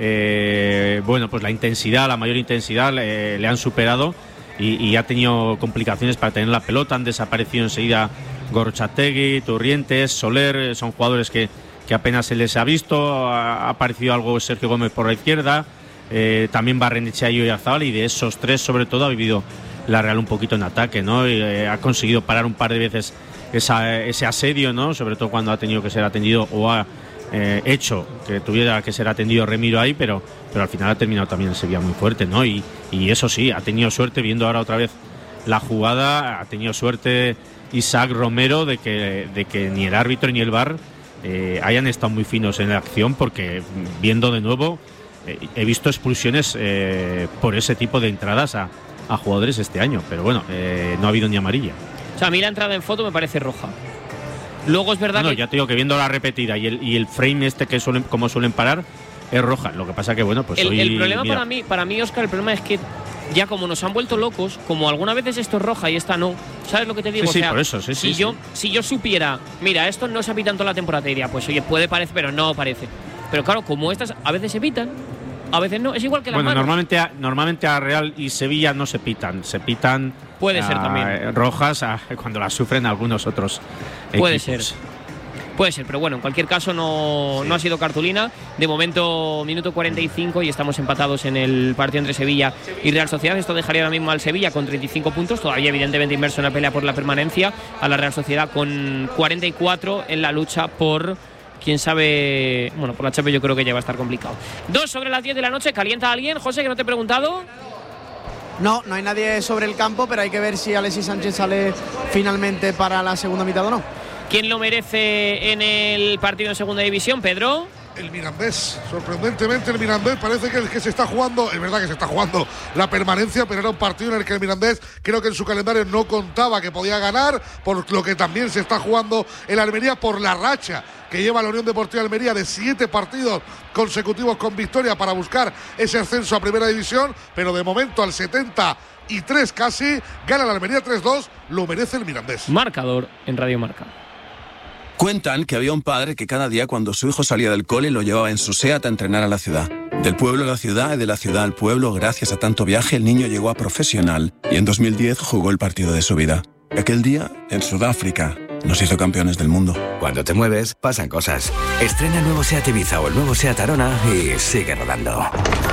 eh, bueno, pues la intensidad, la mayor intensidad le, le han superado y, y ha tenido complicaciones para tener la pelota. Han desaparecido enseguida Gorrotxategi, Turrientes, Soler, son jugadores que, que apenas se les ha visto. Ha, ha aparecido algo Sergio Gómez por la izquierda, eh, también Barrenechea y Oyarzabal, y de esos tres sobre todo ha vivido la Real un poquito en ataque, ¿no? Y, eh, ha conseguido parar un par de veces esa, ese asedio, ¿no? Sobre todo cuando ha tenido que ser atendido o ha eh, hecho que tuviera que ser atendido Remiro ahí, pero, pero al final ha terminado también el Sevilla muy fuerte, ¿no? Y, y eso sí, ha tenido suerte, viendo ahora otra vez la jugada, ha tenido suerte Isaac Romero de que, de que ni el árbitro ni el V A R eh, hayan estado muy finos en la acción, porque viendo de nuevo eh, he visto expulsiones eh, por ese tipo de entradas a, a jugadores este año, pero bueno, eh, no ha habido ni amarilla. O sea, a mí la entrada en foto me parece roja. Luego es verdad no, no, que... ya te digo que viendo la repetida y el, y el frame este que suelen, como suelen parar, es roja. Lo que pasa que, bueno, pues el, hoy, el problema mira, para mí, para mí, Óscar, el problema es que ya como nos han vuelto locos, como algunas veces esto es roja y esta no, ¿sabes lo que te digo? Sí, sí, o sea, por eso, sí, si sí, yo, sí. si yo supiera, mira, esto no se ha pitado toda la temporada, te diría, pues oye, puede parecer, pero no parece. Pero claro, como estas a veces se pitan, a veces no, es igual que las Bueno, manos. normalmente a, normalmente a Real y Sevilla no se pitan, se pitan Puede a, ser también. rojas a, cuando las sufren algunos otros Puede equipos. ser. Puede ser, pero bueno, en cualquier caso no, sí. no ha sido cartulina. De momento, minuto cuarenta y cinco y estamos empatados en el partido entre Sevilla y Real Sociedad. Esto dejaría ahora mismo al Sevilla con treinta y cinco puntos, todavía evidentemente inmerso en la pelea por la permanencia, a la Real Sociedad con cuarenta y cuatro en la lucha por... Quién sabe, bueno, por la Champions yo creo que ya va a estar complicado. Dos sobre las diez de la noche, ¿calienta alguien? José, que no te he preguntado. No, no hay nadie sobre el campo, pero hay que ver si Alexis Sánchez sale finalmente para la segunda mitad o no. ¿Quién lo merece en el partido en segunda división, Pedro? El Mirandés, sorprendentemente el Mirandés parece que el que se está jugando, es verdad que se está jugando la permanencia, pero era un partido en el que el Mirandés creo que en su calendario no contaba que podía ganar, por lo que también se está jugando el Almería por la racha que lleva la Unión Deportiva Almería de siete partidos consecutivos con victoria para buscar ese ascenso a Primera División, pero de momento al setenta y tres casi, gana la Almería tres dos, lo merece el Mirandés. Marcador en Radio Marca. Cuentan que había un padre que cada día cuando su hijo salía del cole lo llevaba en su SEAT a entrenar a la ciudad. Del pueblo a la ciudad y de la ciudad al pueblo, gracias a tanto viaje, el niño llegó a profesional y en dos mil diez jugó el partido de su vida. Aquel día, en Sudáfrica, nos hizo campeones del mundo. Cuando te mueves, pasan cosas. Estrena el nuevo SEAT Ibiza o el nuevo SEAT Arona y sigue rodando.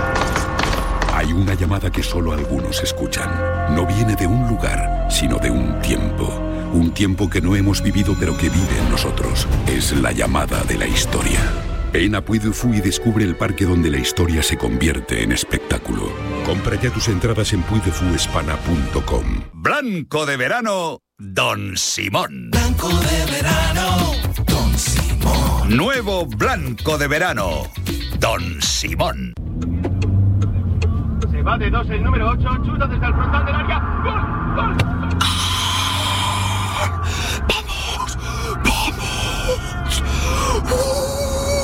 Hay una llamada que solo algunos escuchan. No viene de un lugar, sino de un tiempo. Un tiempo que no hemos vivido pero que vive en nosotros. Es la llamada de la historia. Ven a Puy du Fou y descubre el parque donde la historia se convierte en espectáculo. Compra ya tus entradas en puy de fu hispana punto com. Blanco de verano, Don Simón. Blanco de verano, Don Simón. Nuevo Blanco de verano, Don Simón. Se va de dos el número ocho, chuta desde el frontal del área. ¡Gol! ¡Gol! ¡Vamos! ¡Vamos!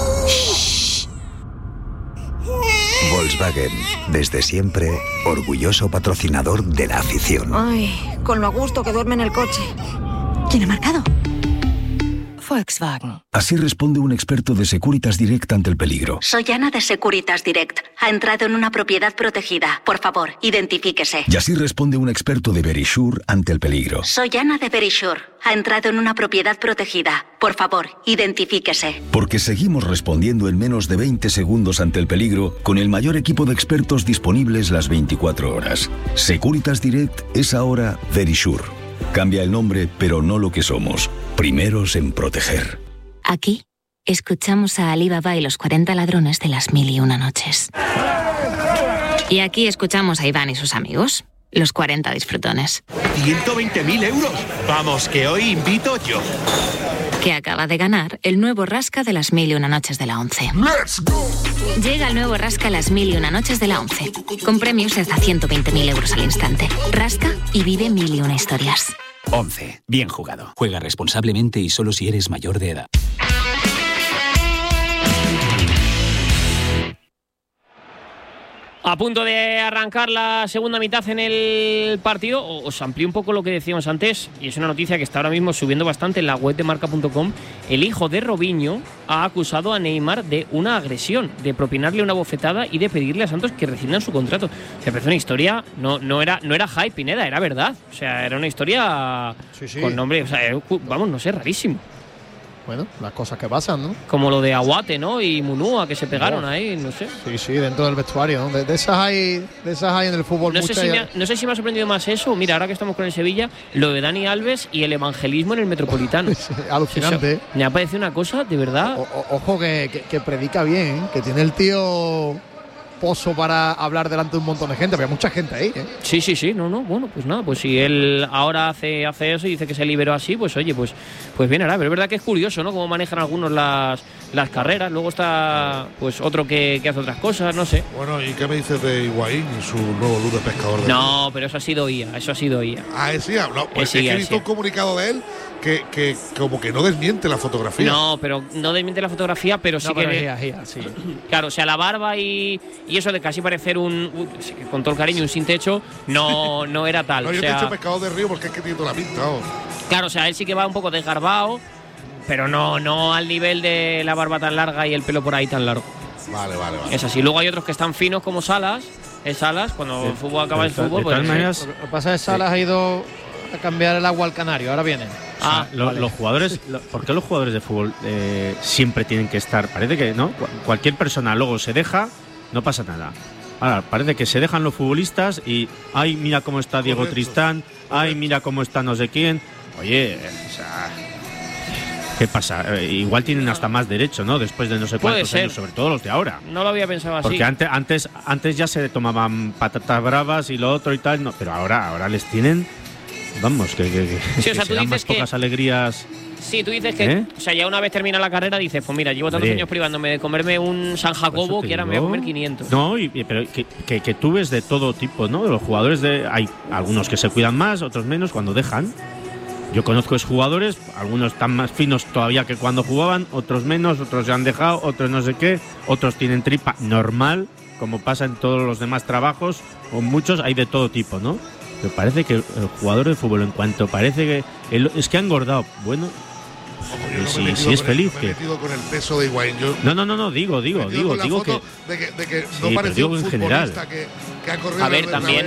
Volkswagen, desde siempre, orgulloso patrocinador de la afición. Ay, con lo a gusto que duerme en el coche. ¿Quién ha marcado? Volkswagen. Así responde un experto de Securitas Direct ante el peligro. Soy Ana de Securitas Direct. Ha entrado en una propiedad protegida. Por favor, identifíquese. Y así responde un experto de Verisure ante el peligro. Soy Ana de Verisure. Ha entrado en una propiedad protegida. Por favor, identifíquese. Porque seguimos respondiendo en menos de veinte segundos ante el peligro con el mayor equipo de expertos disponibles las veinticuatro horas. Securitas Direct es ahora Verisure. Cambia el nombre, pero no lo que somos. Primeros en proteger. Aquí escuchamos a Ali Baba y los cuarenta ladrones de las mil y una noches. Y aquí escuchamos a Iván y sus amigos, los cuarenta disfrutones. ciento veinte mil euros. Vamos, que hoy invito yo. Que acaba de ganar el nuevo Rasca de las mil y una noches de la once. ¡Let's go! Llega el nuevo Rasca las mil y una noches de la once. Con premios de hasta ciento veinte mil euros al instante. Rasca y vive mil y una historias. once. Bien jugado. Juega responsablemente y solo si eres mayor de edad. A punto de arrancar la segunda mitad en el partido, os amplío un poco lo que decíamos antes, y es una noticia que está ahora mismo subiendo bastante en la web de marca punto com. El hijo de Robinho ha acusado a Neymar de una agresión, de propinarle una bofetada y de pedirle a Santos que rescindan su contrato. Se parece una historia, no, no, era, no era hype, Pineda, era verdad. O sea, era una historia sí, sí. con nombre, o sea, vamos, no sé, rarísimo. Bueno, las cosas que pasan, ¿no? Como lo de Aguate, ¿no? Y Munúa, que se pegaron oh. ahí, no sé. Sí, sí, dentro del vestuario, ¿no? De, de esas hay de esas hay en el fútbol. No sé, si me ha, no sé si me ha sorprendido más eso. Mira, ahora que estamos con el Sevilla, lo de Dani Alves y el evangelismo en el Metropolitano. Sí, alucinante. Eso, me ha parecido una cosa, de verdad. O, o, ojo, que, que, que predica bien, que tiene el tío pozo para hablar delante de un montón de gente, porque hay mucha gente ahí, ¿eh? Sí, sí, sí, no, no, bueno, pues nada, pues si él ahora hace, hace eso y dice que se liberó así, pues oye, pues, pues bien hará, pero es verdad que es curioso, ¿no? Cómo manejan algunos las, las carreras, luego está pues otro que, que hace otras cosas, no sé. Bueno, ¿y qué me dices de Higuaín y su nuevo luz de pescador? De no, luz? Pero eso ha sido I A, eso ha sido I A. Ah, es I A, no, pues es, es que he visto un comunicado de él que, que como que no desmiente la fotografía. No, pero no desmiente la fotografía, pero sí no, que… Pero es I A, I A, sí. Claro, o sea, la barba y, y eso de casi parecer un… Uh, con todo el cariño, un sin techo, no, no era tal. No, o yo sea, te he dicho pescado de río porque es que tiene toda la pinta. Oh. Claro, o sea, él sí que va un poco desgarbado, pero no, no al nivel de la barba tan larga y el pelo por ahí tan largo. Vale, vale, vale. Es así. Luego hay otros que están finos como Salas. Es Salas, cuando sí, el fútbol acaba el fútbol. De pues, maneras, lo que pasa es que Salas sí. ha ido a cambiar el agua al Canario, ahora vienen. Ah, o sea, lo, vale. Los jugadores, lo, ¿por qué los jugadores de fútbol eh, siempre tienen que estar? Parece que no, cualquier persona luego se deja, no pasa nada. Ahora, parece que se dejan los futbolistas y ay, mira cómo está Diego Correcto. Tristán, ay, mira cómo está no sé quién. Oye, o sea, ¿qué pasa? Eh, igual tienen hasta más derecho, ¿no? Después de no sé cuántos años, sobre todo los de ahora. No lo había pensado así. Porque antes, antes, antes ya se tomaban patatas bravas y lo otro y tal, no, pero ahora, ahora les tienen, vamos, que, que, que, sí, o sea, que se dan más que, pocas alegrías. Sí, tú dices que, ¿Eh? o sea, ya una vez termina la carrera dices, pues mira, llevo tantos Hombre. años privándome de comerme un San Jacobo que ahora me voy a comer quinientos. No, y, pero que, que, que tú ves de todo tipo, ¿no? De los jugadores, de hay algunos que se cuidan más, otros menos cuando dejan. Yo conozco esos jugadores, algunos están más finos todavía que cuando jugaban, otros menos, otros se han dejado, otros no sé qué, otros tienen tripa normal, como pasa en todos los demás trabajos, o muchos hay de todo tipo, ¿no? Pero parece que el jugador de fútbol, en cuanto parece que el, es que ha engordado, bueno, Ojo, si, no si es feliz el, que con el peso de Higuaín. Yo no, no, no, no, digo, digo, digo, digo que de que, de que no sí, parece un en general. Que, que ha corrido a ver, también,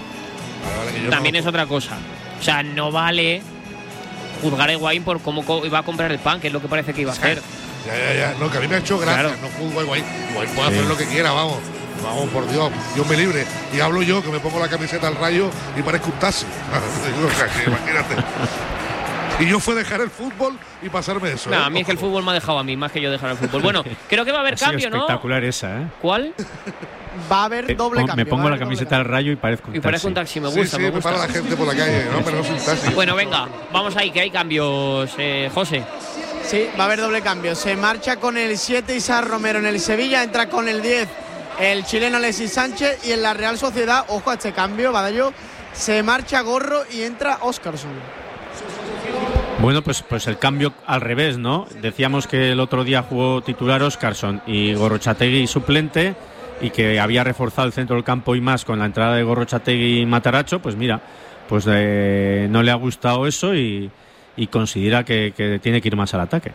vale, vale, también no. es otra cosa. O sea, no vale juzgar a Higuaín por cómo iba a comprar el pan, que es lo que parece que iba a hacer. Ya, ya, ya. No, que a mí me ha hecho gracia. Claro. No juzgo a Higuaín. Higuaín puede sí. hacer lo que quiera, vamos. Vamos, por Dios, Dios me libre. Y hablo yo, que me pongo la camiseta al Rayo y parezco un taxi. O sea, que imagínate. Y yo fue dejar el fútbol y pasarme eso. No, ¿eh? a mí es que el fútbol me ha dejado a mí, más que yo dejar el fútbol. Bueno, creo que va a haber ha sido cambio, ¿no? Espectacular esa, ¿eh? ¿Cuál? Va a haber doble me cambio. Me pongo la camiseta del Rayo y parezco un y taxi. parece un taxi, me Sí, gusta, sí, me me gusta. para la gente por la calle, ¿no? Pero no es un taxi. Bueno, venga, vamos ahí, que hay cambios, eh, José. Sí, va a haber doble cambio. Se marcha con el siete Isaac Romero en el Sevilla, entra con el diez el chileno Alexis Sánchez y en la Real Sociedad, ojo a este cambio, Badallo, se marcha Gorro y entra Óscarson. Bueno, pues, pues el cambio al revés, ¿no? Decíamos que el otro día jugó titular Óscarson y Gorrochategui suplente y que había reforzado el centro del campo y más con la entrada de Gorrochategui y Mataracho. Pues mira, pues eh, no le ha gustado eso y, y considera que, que tiene que ir más al ataque.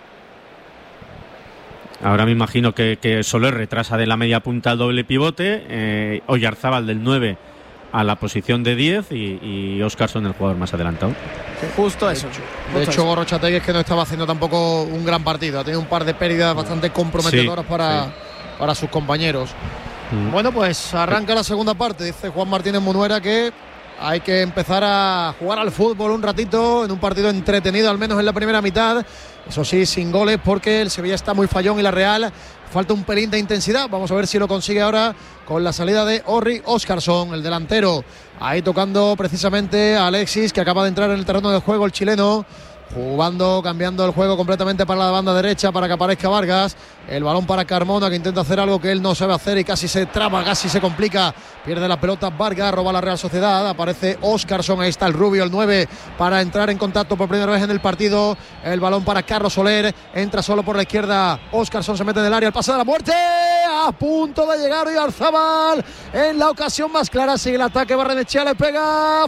Ahora me imagino que, que Soler retrasa de la media punta al doble pivote, eh, Oyarzábal del nueve a la posición de diez y, y Óscarson el jugador más adelantado. Justo eso. De hecho, Gorrochategui es que no estaba haciendo tampoco un gran partido. Ha tenido un par de pérdidas bastante comprometedoras sí, para, sí. para sus compañeros. Mm. Bueno, pues arranca la segunda parte. Dice Juan Martínez Munuera que hay que empezar a jugar al fútbol un ratito en un partido entretenido, al menos en la primera mitad. Eso sí, sin goles porque el Sevilla está muy fallón y la Real falta un pelín de intensidad. Vamos a ver si lo consigue ahora con la salida de Orri Óscarson, el delantero. Ahí tocando precisamente a Alexis, que acaba de entrar en el terreno de juego, el chileno. Jugando, cambiando el juego completamente para la banda derecha para que aparezca Vargas. El balón para Carmona, que intenta hacer algo que él no sabe hacer y casi se traba, casi se complica. Pierde la pelota Vargas, roba la Real Sociedad. Aparece Óscarson, ahí está el rubio, el nueve, para entrar en contacto por primera vez en el partido. El balón para Carlos Soler, entra solo por la izquierda. Óscarson se mete en el área, el pase de la muerte. A punto de llegar Oyarzábal en la ocasión más clara. Sigue el ataque, Barrenechea le pega,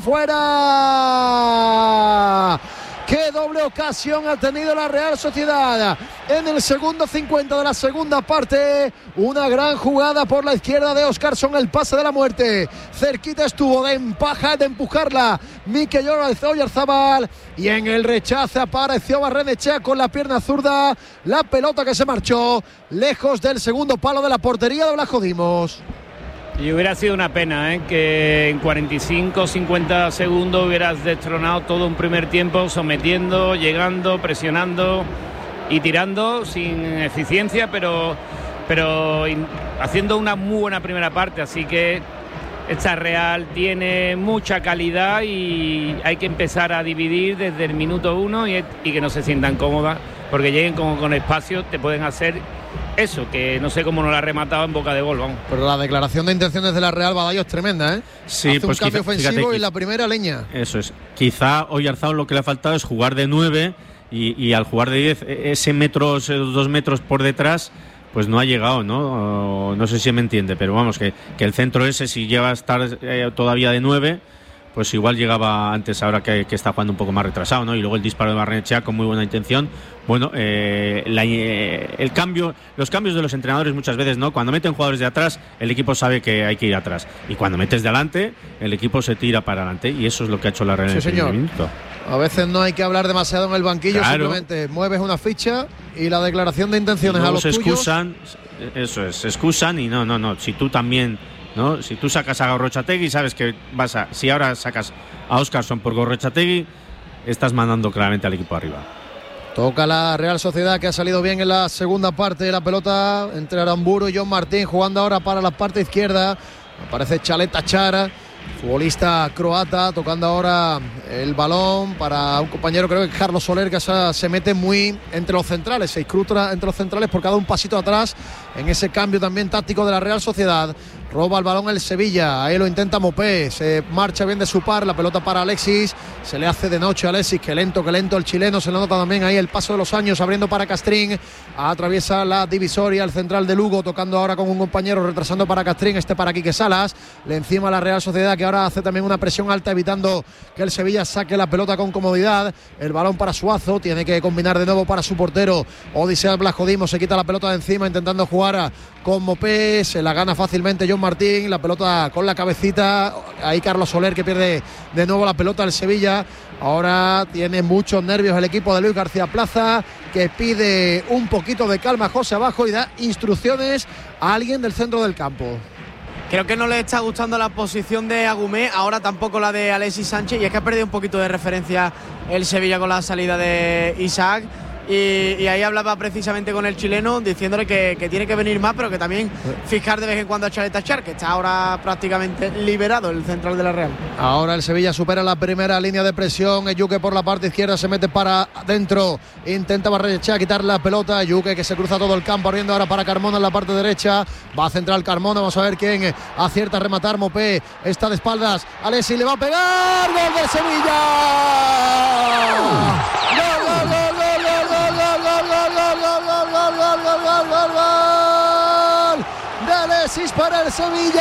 fuera. ¡Qué doble ocasión ha tenido la Real Sociedad! En el segundo cincuenta de la segunda parte, una gran jugada por la izquierda de Óscarson, el pase de la muerte. Cerquita estuvo de empajar, de empujarla Mikel Oyarzábal, y en el rechace apareció Barrenechea con la pierna zurda. La pelota que se marchó lejos del segundo palo de la portería de Blasco Dimos. Y hubiera sido una pena, ¿eh? Que en cuarenta y cinco cincuenta segundos hubieras destronado todo un primer tiempo, sometiendo, llegando, presionando y tirando sin eficiencia, pero, pero in, haciendo una muy buena primera parte. Así que esta Real tiene mucha calidad y hay que empezar a dividir desde el minuto uno y, y que no se sientan cómodas, porque lleguen con, con espacio, te pueden hacer eso, que no sé cómo no la ha rematado en boca de gol, vamos. Pero la declaración de intenciones de la Real, Badallo, es tremenda, ¿eh? Sí, hace pues un cambio quizá, ofensivo fíjate, y la primera leña. Eso es. Quizá Oyarzábal lo que le ha faltado es jugar de nueve y, y al jugar de diez, ese metro, esos dos metros por detrás, pues no ha llegado, ¿no? O, no sé si me entiende, pero vamos, que, que el centro ese, si llega a estar eh, todavía de nueve, pues igual llegaba antes, ahora que, que está jugando un poco más retrasado, ¿no? Y luego el disparo de Barrenechea con muy buena intención. Bueno, eh, la, eh, el cambio, los cambios de los entrenadores muchas veces, ¿no? Cuando meten jugadores de atrás, el equipo sabe que hay que ir atrás. Y cuando metes de adelante, el equipo se tira para adelante. Y eso es lo que ha hecho la Real en el primer minuto. A veces no hay que hablar demasiado en el banquillo, claro. Simplemente mueves una ficha y la declaración de intenciones a los se tuyos. excusan, eso es, se excusan y no, no, no. Si tú también, ¿no? Si tú sacas a Gorrochategui, sabes que vas a. Si ahora sacas a Óscarson por Gorrochategui, estás mandando claramente al equipo arriba. Toca la Real Sociedad, que ha salido bien en la segunda parte de la pelota entre Aramburu y John Martín, jugando ahora para la parte izquierda. Aparece Chaleta Chara, futbolista croata, tocando ahora el balón para un compañero, creo que Carlos Soler, que se mete muy entre los centrales, se escruta entre los centrales por cada un pasito atrás en ese cambio también táctico de la Real Sociedad. Roba el balón el Sevilla, ahí lo intenta Mopé, se marcha bien de su par, la pelota para Alexis, se le hace de noche a Alexis, que lento, que lento el chileno, se le nota también ahí el paso de los años, abriendo para Castrín, atraviesa la divisoria, el central de Lugo, tocando ahora con un compañero, retrasando para Castrín, este para Quique Salas, le encima la Real Sociedad, que ahora hace también una presión alta, evitando que el Sevilla saque la pelota con comodidad, el balón para Suazo, tiene que combinar de nuevo para su portero, Odisea Blasco Dimos, se quita la pelota de encima, intentando jugar con Mopé, se la gana fácilmente John Martín, la pelota con la cabecita, ahí Carlos Soler, que pierde de nuevo la pelota al Sevilla. Ahora tiene muchos nervios el equipo de Luis García Plaza, que pide un poquito de calma a José Abajo y da instrucciones a alguien del centro del campo. Creo que no le está gustando la posición de Agumé, ahora tampoco la de Alexis Sánchez, y es que ha perdido un poquito de referencia el Sevilla con la salida de Isaac. Y, y ahí hablaba precisamente con el chileno diciéndole que, que tiene que venir más, pero que también fijar de vez en cuando a Chalet Achar, que está ahora prácticamente liberado el central de la Real. Ahora el Sevilla supera la primera línea de presión. Yuke por la parte izquierda se mete para adentro, intenta Barrenechea quitar la pelota. Yuke que se cruza todo el campo, abriendo ahora para Carmona en la parte derecha. Va a centrar Carmona, vamos a ver quién acierta a rematar. Mopé está de espaldas, Alessi le va a pegar. ¡Gol de Sevilla! ¡Gol, gol, gol! De Alexis para el Sevilla,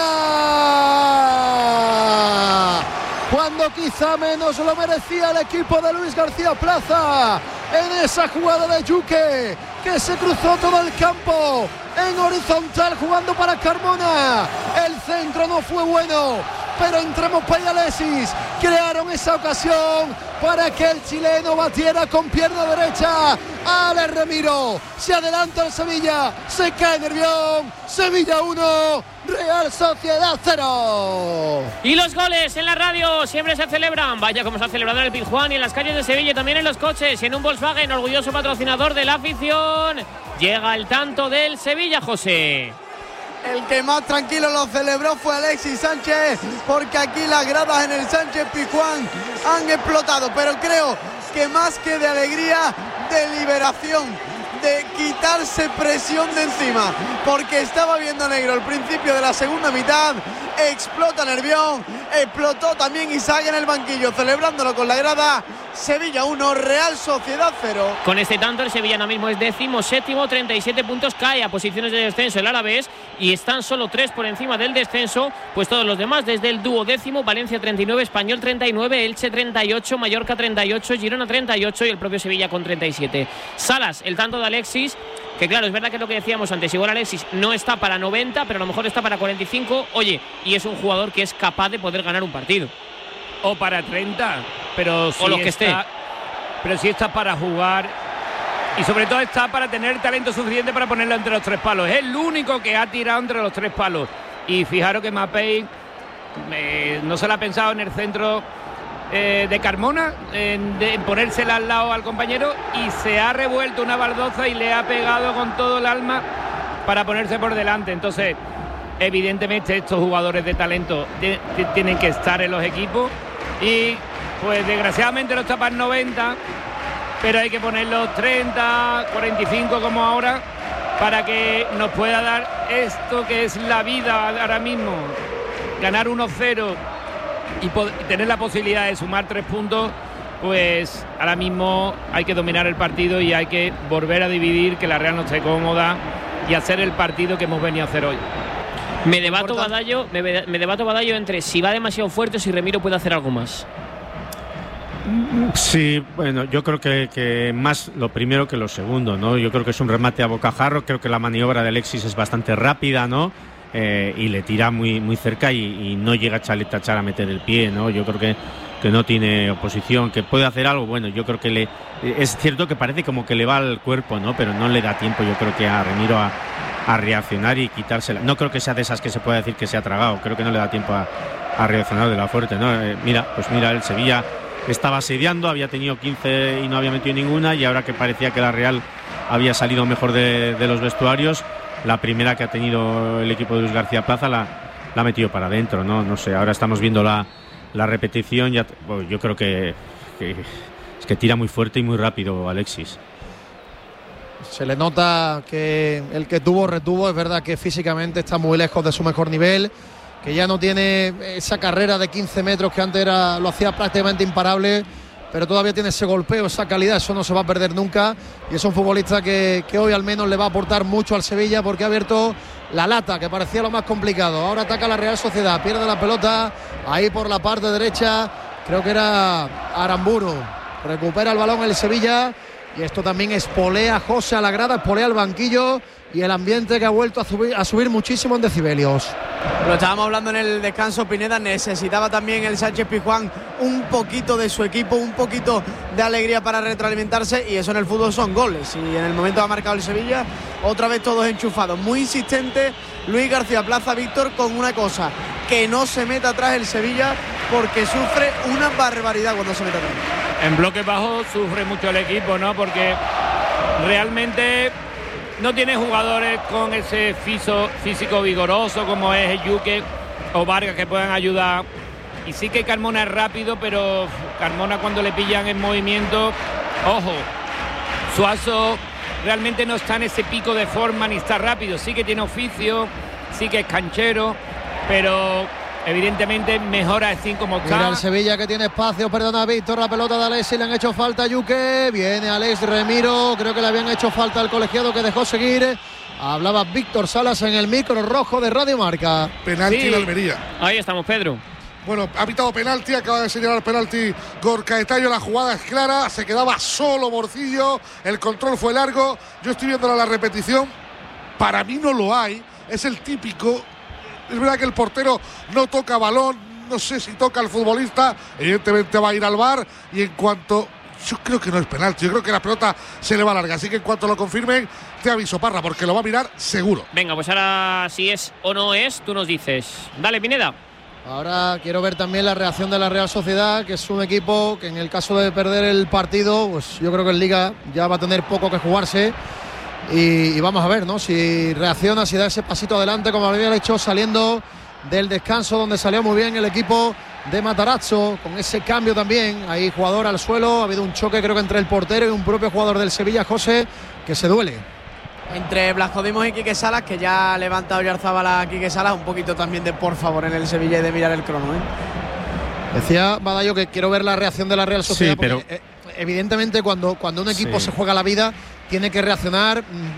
cuando quizá menos lo merecía el equipo de Luis García Plaza, en esa jugada de Yuke que se cruzó todo el campo en horizontal jugando para Carmona. El centro no fue bueno, pero entre Mopé y Alexis crearon esa ocasión para que el chileno batiera con pierna derecha. Ale Remiro, se adelanta el Sevilla, se cae Nervión. Sevilla uno, Real Sociedad cero. Y los goles en la radio siempre se celebran. Vaya como se ha celebrado en el Pizjuán y en las calles de Sevilla, también en los coches y en un Volkswagen, orgulloso patrocinador de la afición. Llega el tanto del Sevilla, José. El que más tranquilo lo celebró fue Alexis Sánchez, porque aquí las gradas en el Sánchez Pizjuán han explotado, pero creo que más que de alegría, de liberación, de quitarse presión de encima, porque estaba viendo negro al principio de la segunda mitad. Explota Nervión, explotó también Isaac en el banquillo, celebrándolo con la grada. Sevilla uno, Real Sociedad cero. Con este tanto el Sevilla ahora mismo es décimo séptimo, treinta y siete puntos, cae a posiciones de descenso el Alavés y están solo tres por encima del descenso, pues todos los demás, desde el duodécimo, Valencia treinta y nueve, Español treinta y nueve, Elche treinta y ocho, Mallorca treinta y ocho, Girona treinta y ocho y el propio Sevilla con treinta y siete. Salas, el tanto de Alexis, que claro, es verdad que es lo que decíamos antes, igual Alexis no está para noventa, pero a lo mejor está para cuarenta y cinco, oye, y es un jugador que es capaz de poder ganar un partido. O para treinta, pero si o lo que está, esté. Pero si está para jugar y sobre todo está para tener talento suficiente para ponerlo entre los tres palos. Es el único que ha tirado entre los tres palos. Y fijaros que Mapei eh, no se la ha pensado en el centro eh, de Carmona, en, de, en ponérsela al lado al compañero, y se ha revuelto una baldosa y le ha pegado con todo el alma para ponerse por delante. Entonces, evidentemente estos jugadores de talento t- t- tienen que estar en los equipos y pues desgraciadamente no está para el noventa, pero hay que ponerlos treinta, cuarenta y cinco como ahora para que nos pueda dar esto que es la vida ahora mismo, ganar uno cero y, pod- y tener la posibilidad de sumar tres puntos. Pues ahora mismo hay que dominar el partido y hay que volver a dividir, que la Real no esté cómoda y hacer el partido que hemos venido a hacer hoy. Me debato, Badallo, me, me debato Badallo entre si va demasiado fuerte o si Remiro puede hacer algo más. Sí, bueno, yo creo que, que más lo primero que lo segundo, ¿no? Yo creo que es un remate a bocajarro, creo que la maniobra de Alexis es bastante rápida, ¿no? Eh, y le tira muy, muy cerca y, y no llega Chalet Achar a meter el pie, ¿no? Yo creo que, que no tiene oposición, que puede hacer algo, bueno, yo creo que le... Es cierto que parece como que le va al cuerpo, ¿no? Pero no le da tiempo, yo creo que a Remiro a... a reaccionar y quitársela. No creo que sea de esas que se pueda decir que se ha tragado, creo que no le da tiempo a, a reaccionar de la fuerte, ¿no? Eh, mira, pues mira, el Sevilla estaba asediando, había tenido quince y no había metido ninguna, y ahora que parecía que la Real había salido mejor de, de los vestuarios, la primera que ha tenido el equipo de Luis García Plaza la, la ha metido para adentro, ¿no? No sé, ahora estamos viendo la, la repetición, ya, bueno, yo creo que, que es que tira muy fuerte y muy rápido Alexis. Se le nota que el que tuvo retuvo, es verdad que físicamente está muy lejos de su mejor nivel, que ya no tiene esa carrera de quince metros que antes era, lo hacía prácticamente imparable, pero todavía tiene ese golpeo, esa calidad, eso no se va a perder nunca, y es un futbolista que, que hoy al menos le va a aportar mucho al Sevilla, porque ha abierto la lata, que parecía lo más complicado. Ahora ataca la Real Sociedad, pierde la pelota ahí por la parte derecha, creo que era Aramburu, recupera el balón el Sevilla. Y esto también espolea a José a la grada, espolea al banquillo y el ambiente que ha vuelto a subir, a subir muchísimo en decibelios. Lo estábamos hablando en el descanso, Pineda, necesitaba también el Sánchez Pizjuán un poquito de su equipo, un poquito de alegría para retroalimentarse, y eso en el fútbol son goles. Y en el momento ha marcado el Sevilla, otra vez todos enchufados. Muy insistente Luis García Plaza, Víctor, con una cosa, que no se meta atrás el Sevilla, porque sufre una barbaridad cuando se mete atrás. en bloques bajos sufre mucho el equipo, ¿no? Porque realmente no tiene jugadores con ese fiso, físico vigoroso como es Yuque o Vargas que puedan ayudar. Y sí que Carmona es rápido, pero Carmona cuando le pillan en movimiento, ojo, Suazo realmente no está en ese pico de forma ni está rápido. Sí que tiene oficio, sí que es canchero, pero evidentemente mejora así como está. Mira el Sevilla que tiene espacio, perdona Víctor, la pelota de Alex y le han hecho falta a Yuque. Viene Alex Remiro, creo que le habían hecho falta al colegiado que dejó seguir. Hablaba Víctor Salas en el micro rojo de Radio Marca. Penalti Sí. en Almería. Ahí estamos, Pedro. Bueno, ha pitado penalti, acaba de señalar penalti Gorka Etayo, la jugada es clara, se quedaba solo Morcillo, el control fue largo, yo estoy viendo la repetición, para mí no lo hay, es el típico, es verdad que el portero no toca balón, no sé si toca al futbolista, evidentemente va a ir al V A R y en cuanto, yo creo que no es penalti, yo creo que la pelota se le va larga, así que en cuanto lo confirmen, te aviso, Parra, porque lo va a mirar seguro. Venga, pues ahora si es o no es, tú nos dices. Dale, Pineda. Ahora quiero ver también la reacción de la Real Sociedad, que es un equipo que en el caso de perder el partido, pues yo creo que en Liga ya va a tener poco que jugarse. Y, y vamos a ver, ¿no? Si reacciona, si da ese pasito adelante como había hecho saliendo del descanso, donde salió muy bien el equipo de Matarazzo, con ese cambio también. Ahí jugador al suelo, ha habido un choque creo que entre el portero y un propio jugador del Sevilla, José, que se duele. Entre Blasco Dimos y Quique Salas, que ya ha levantado Oyarzabal a Quique Salas, un poquito también de por favor en el Sevilla y de mirar el crono, ¿eh? Decía Badallo que quiero ver la reacción de la Real Sociedad, Sí, pero porque, eh, evidentemente cuando, cuando un equipo Sí. se juega la vida tiene que reaccionar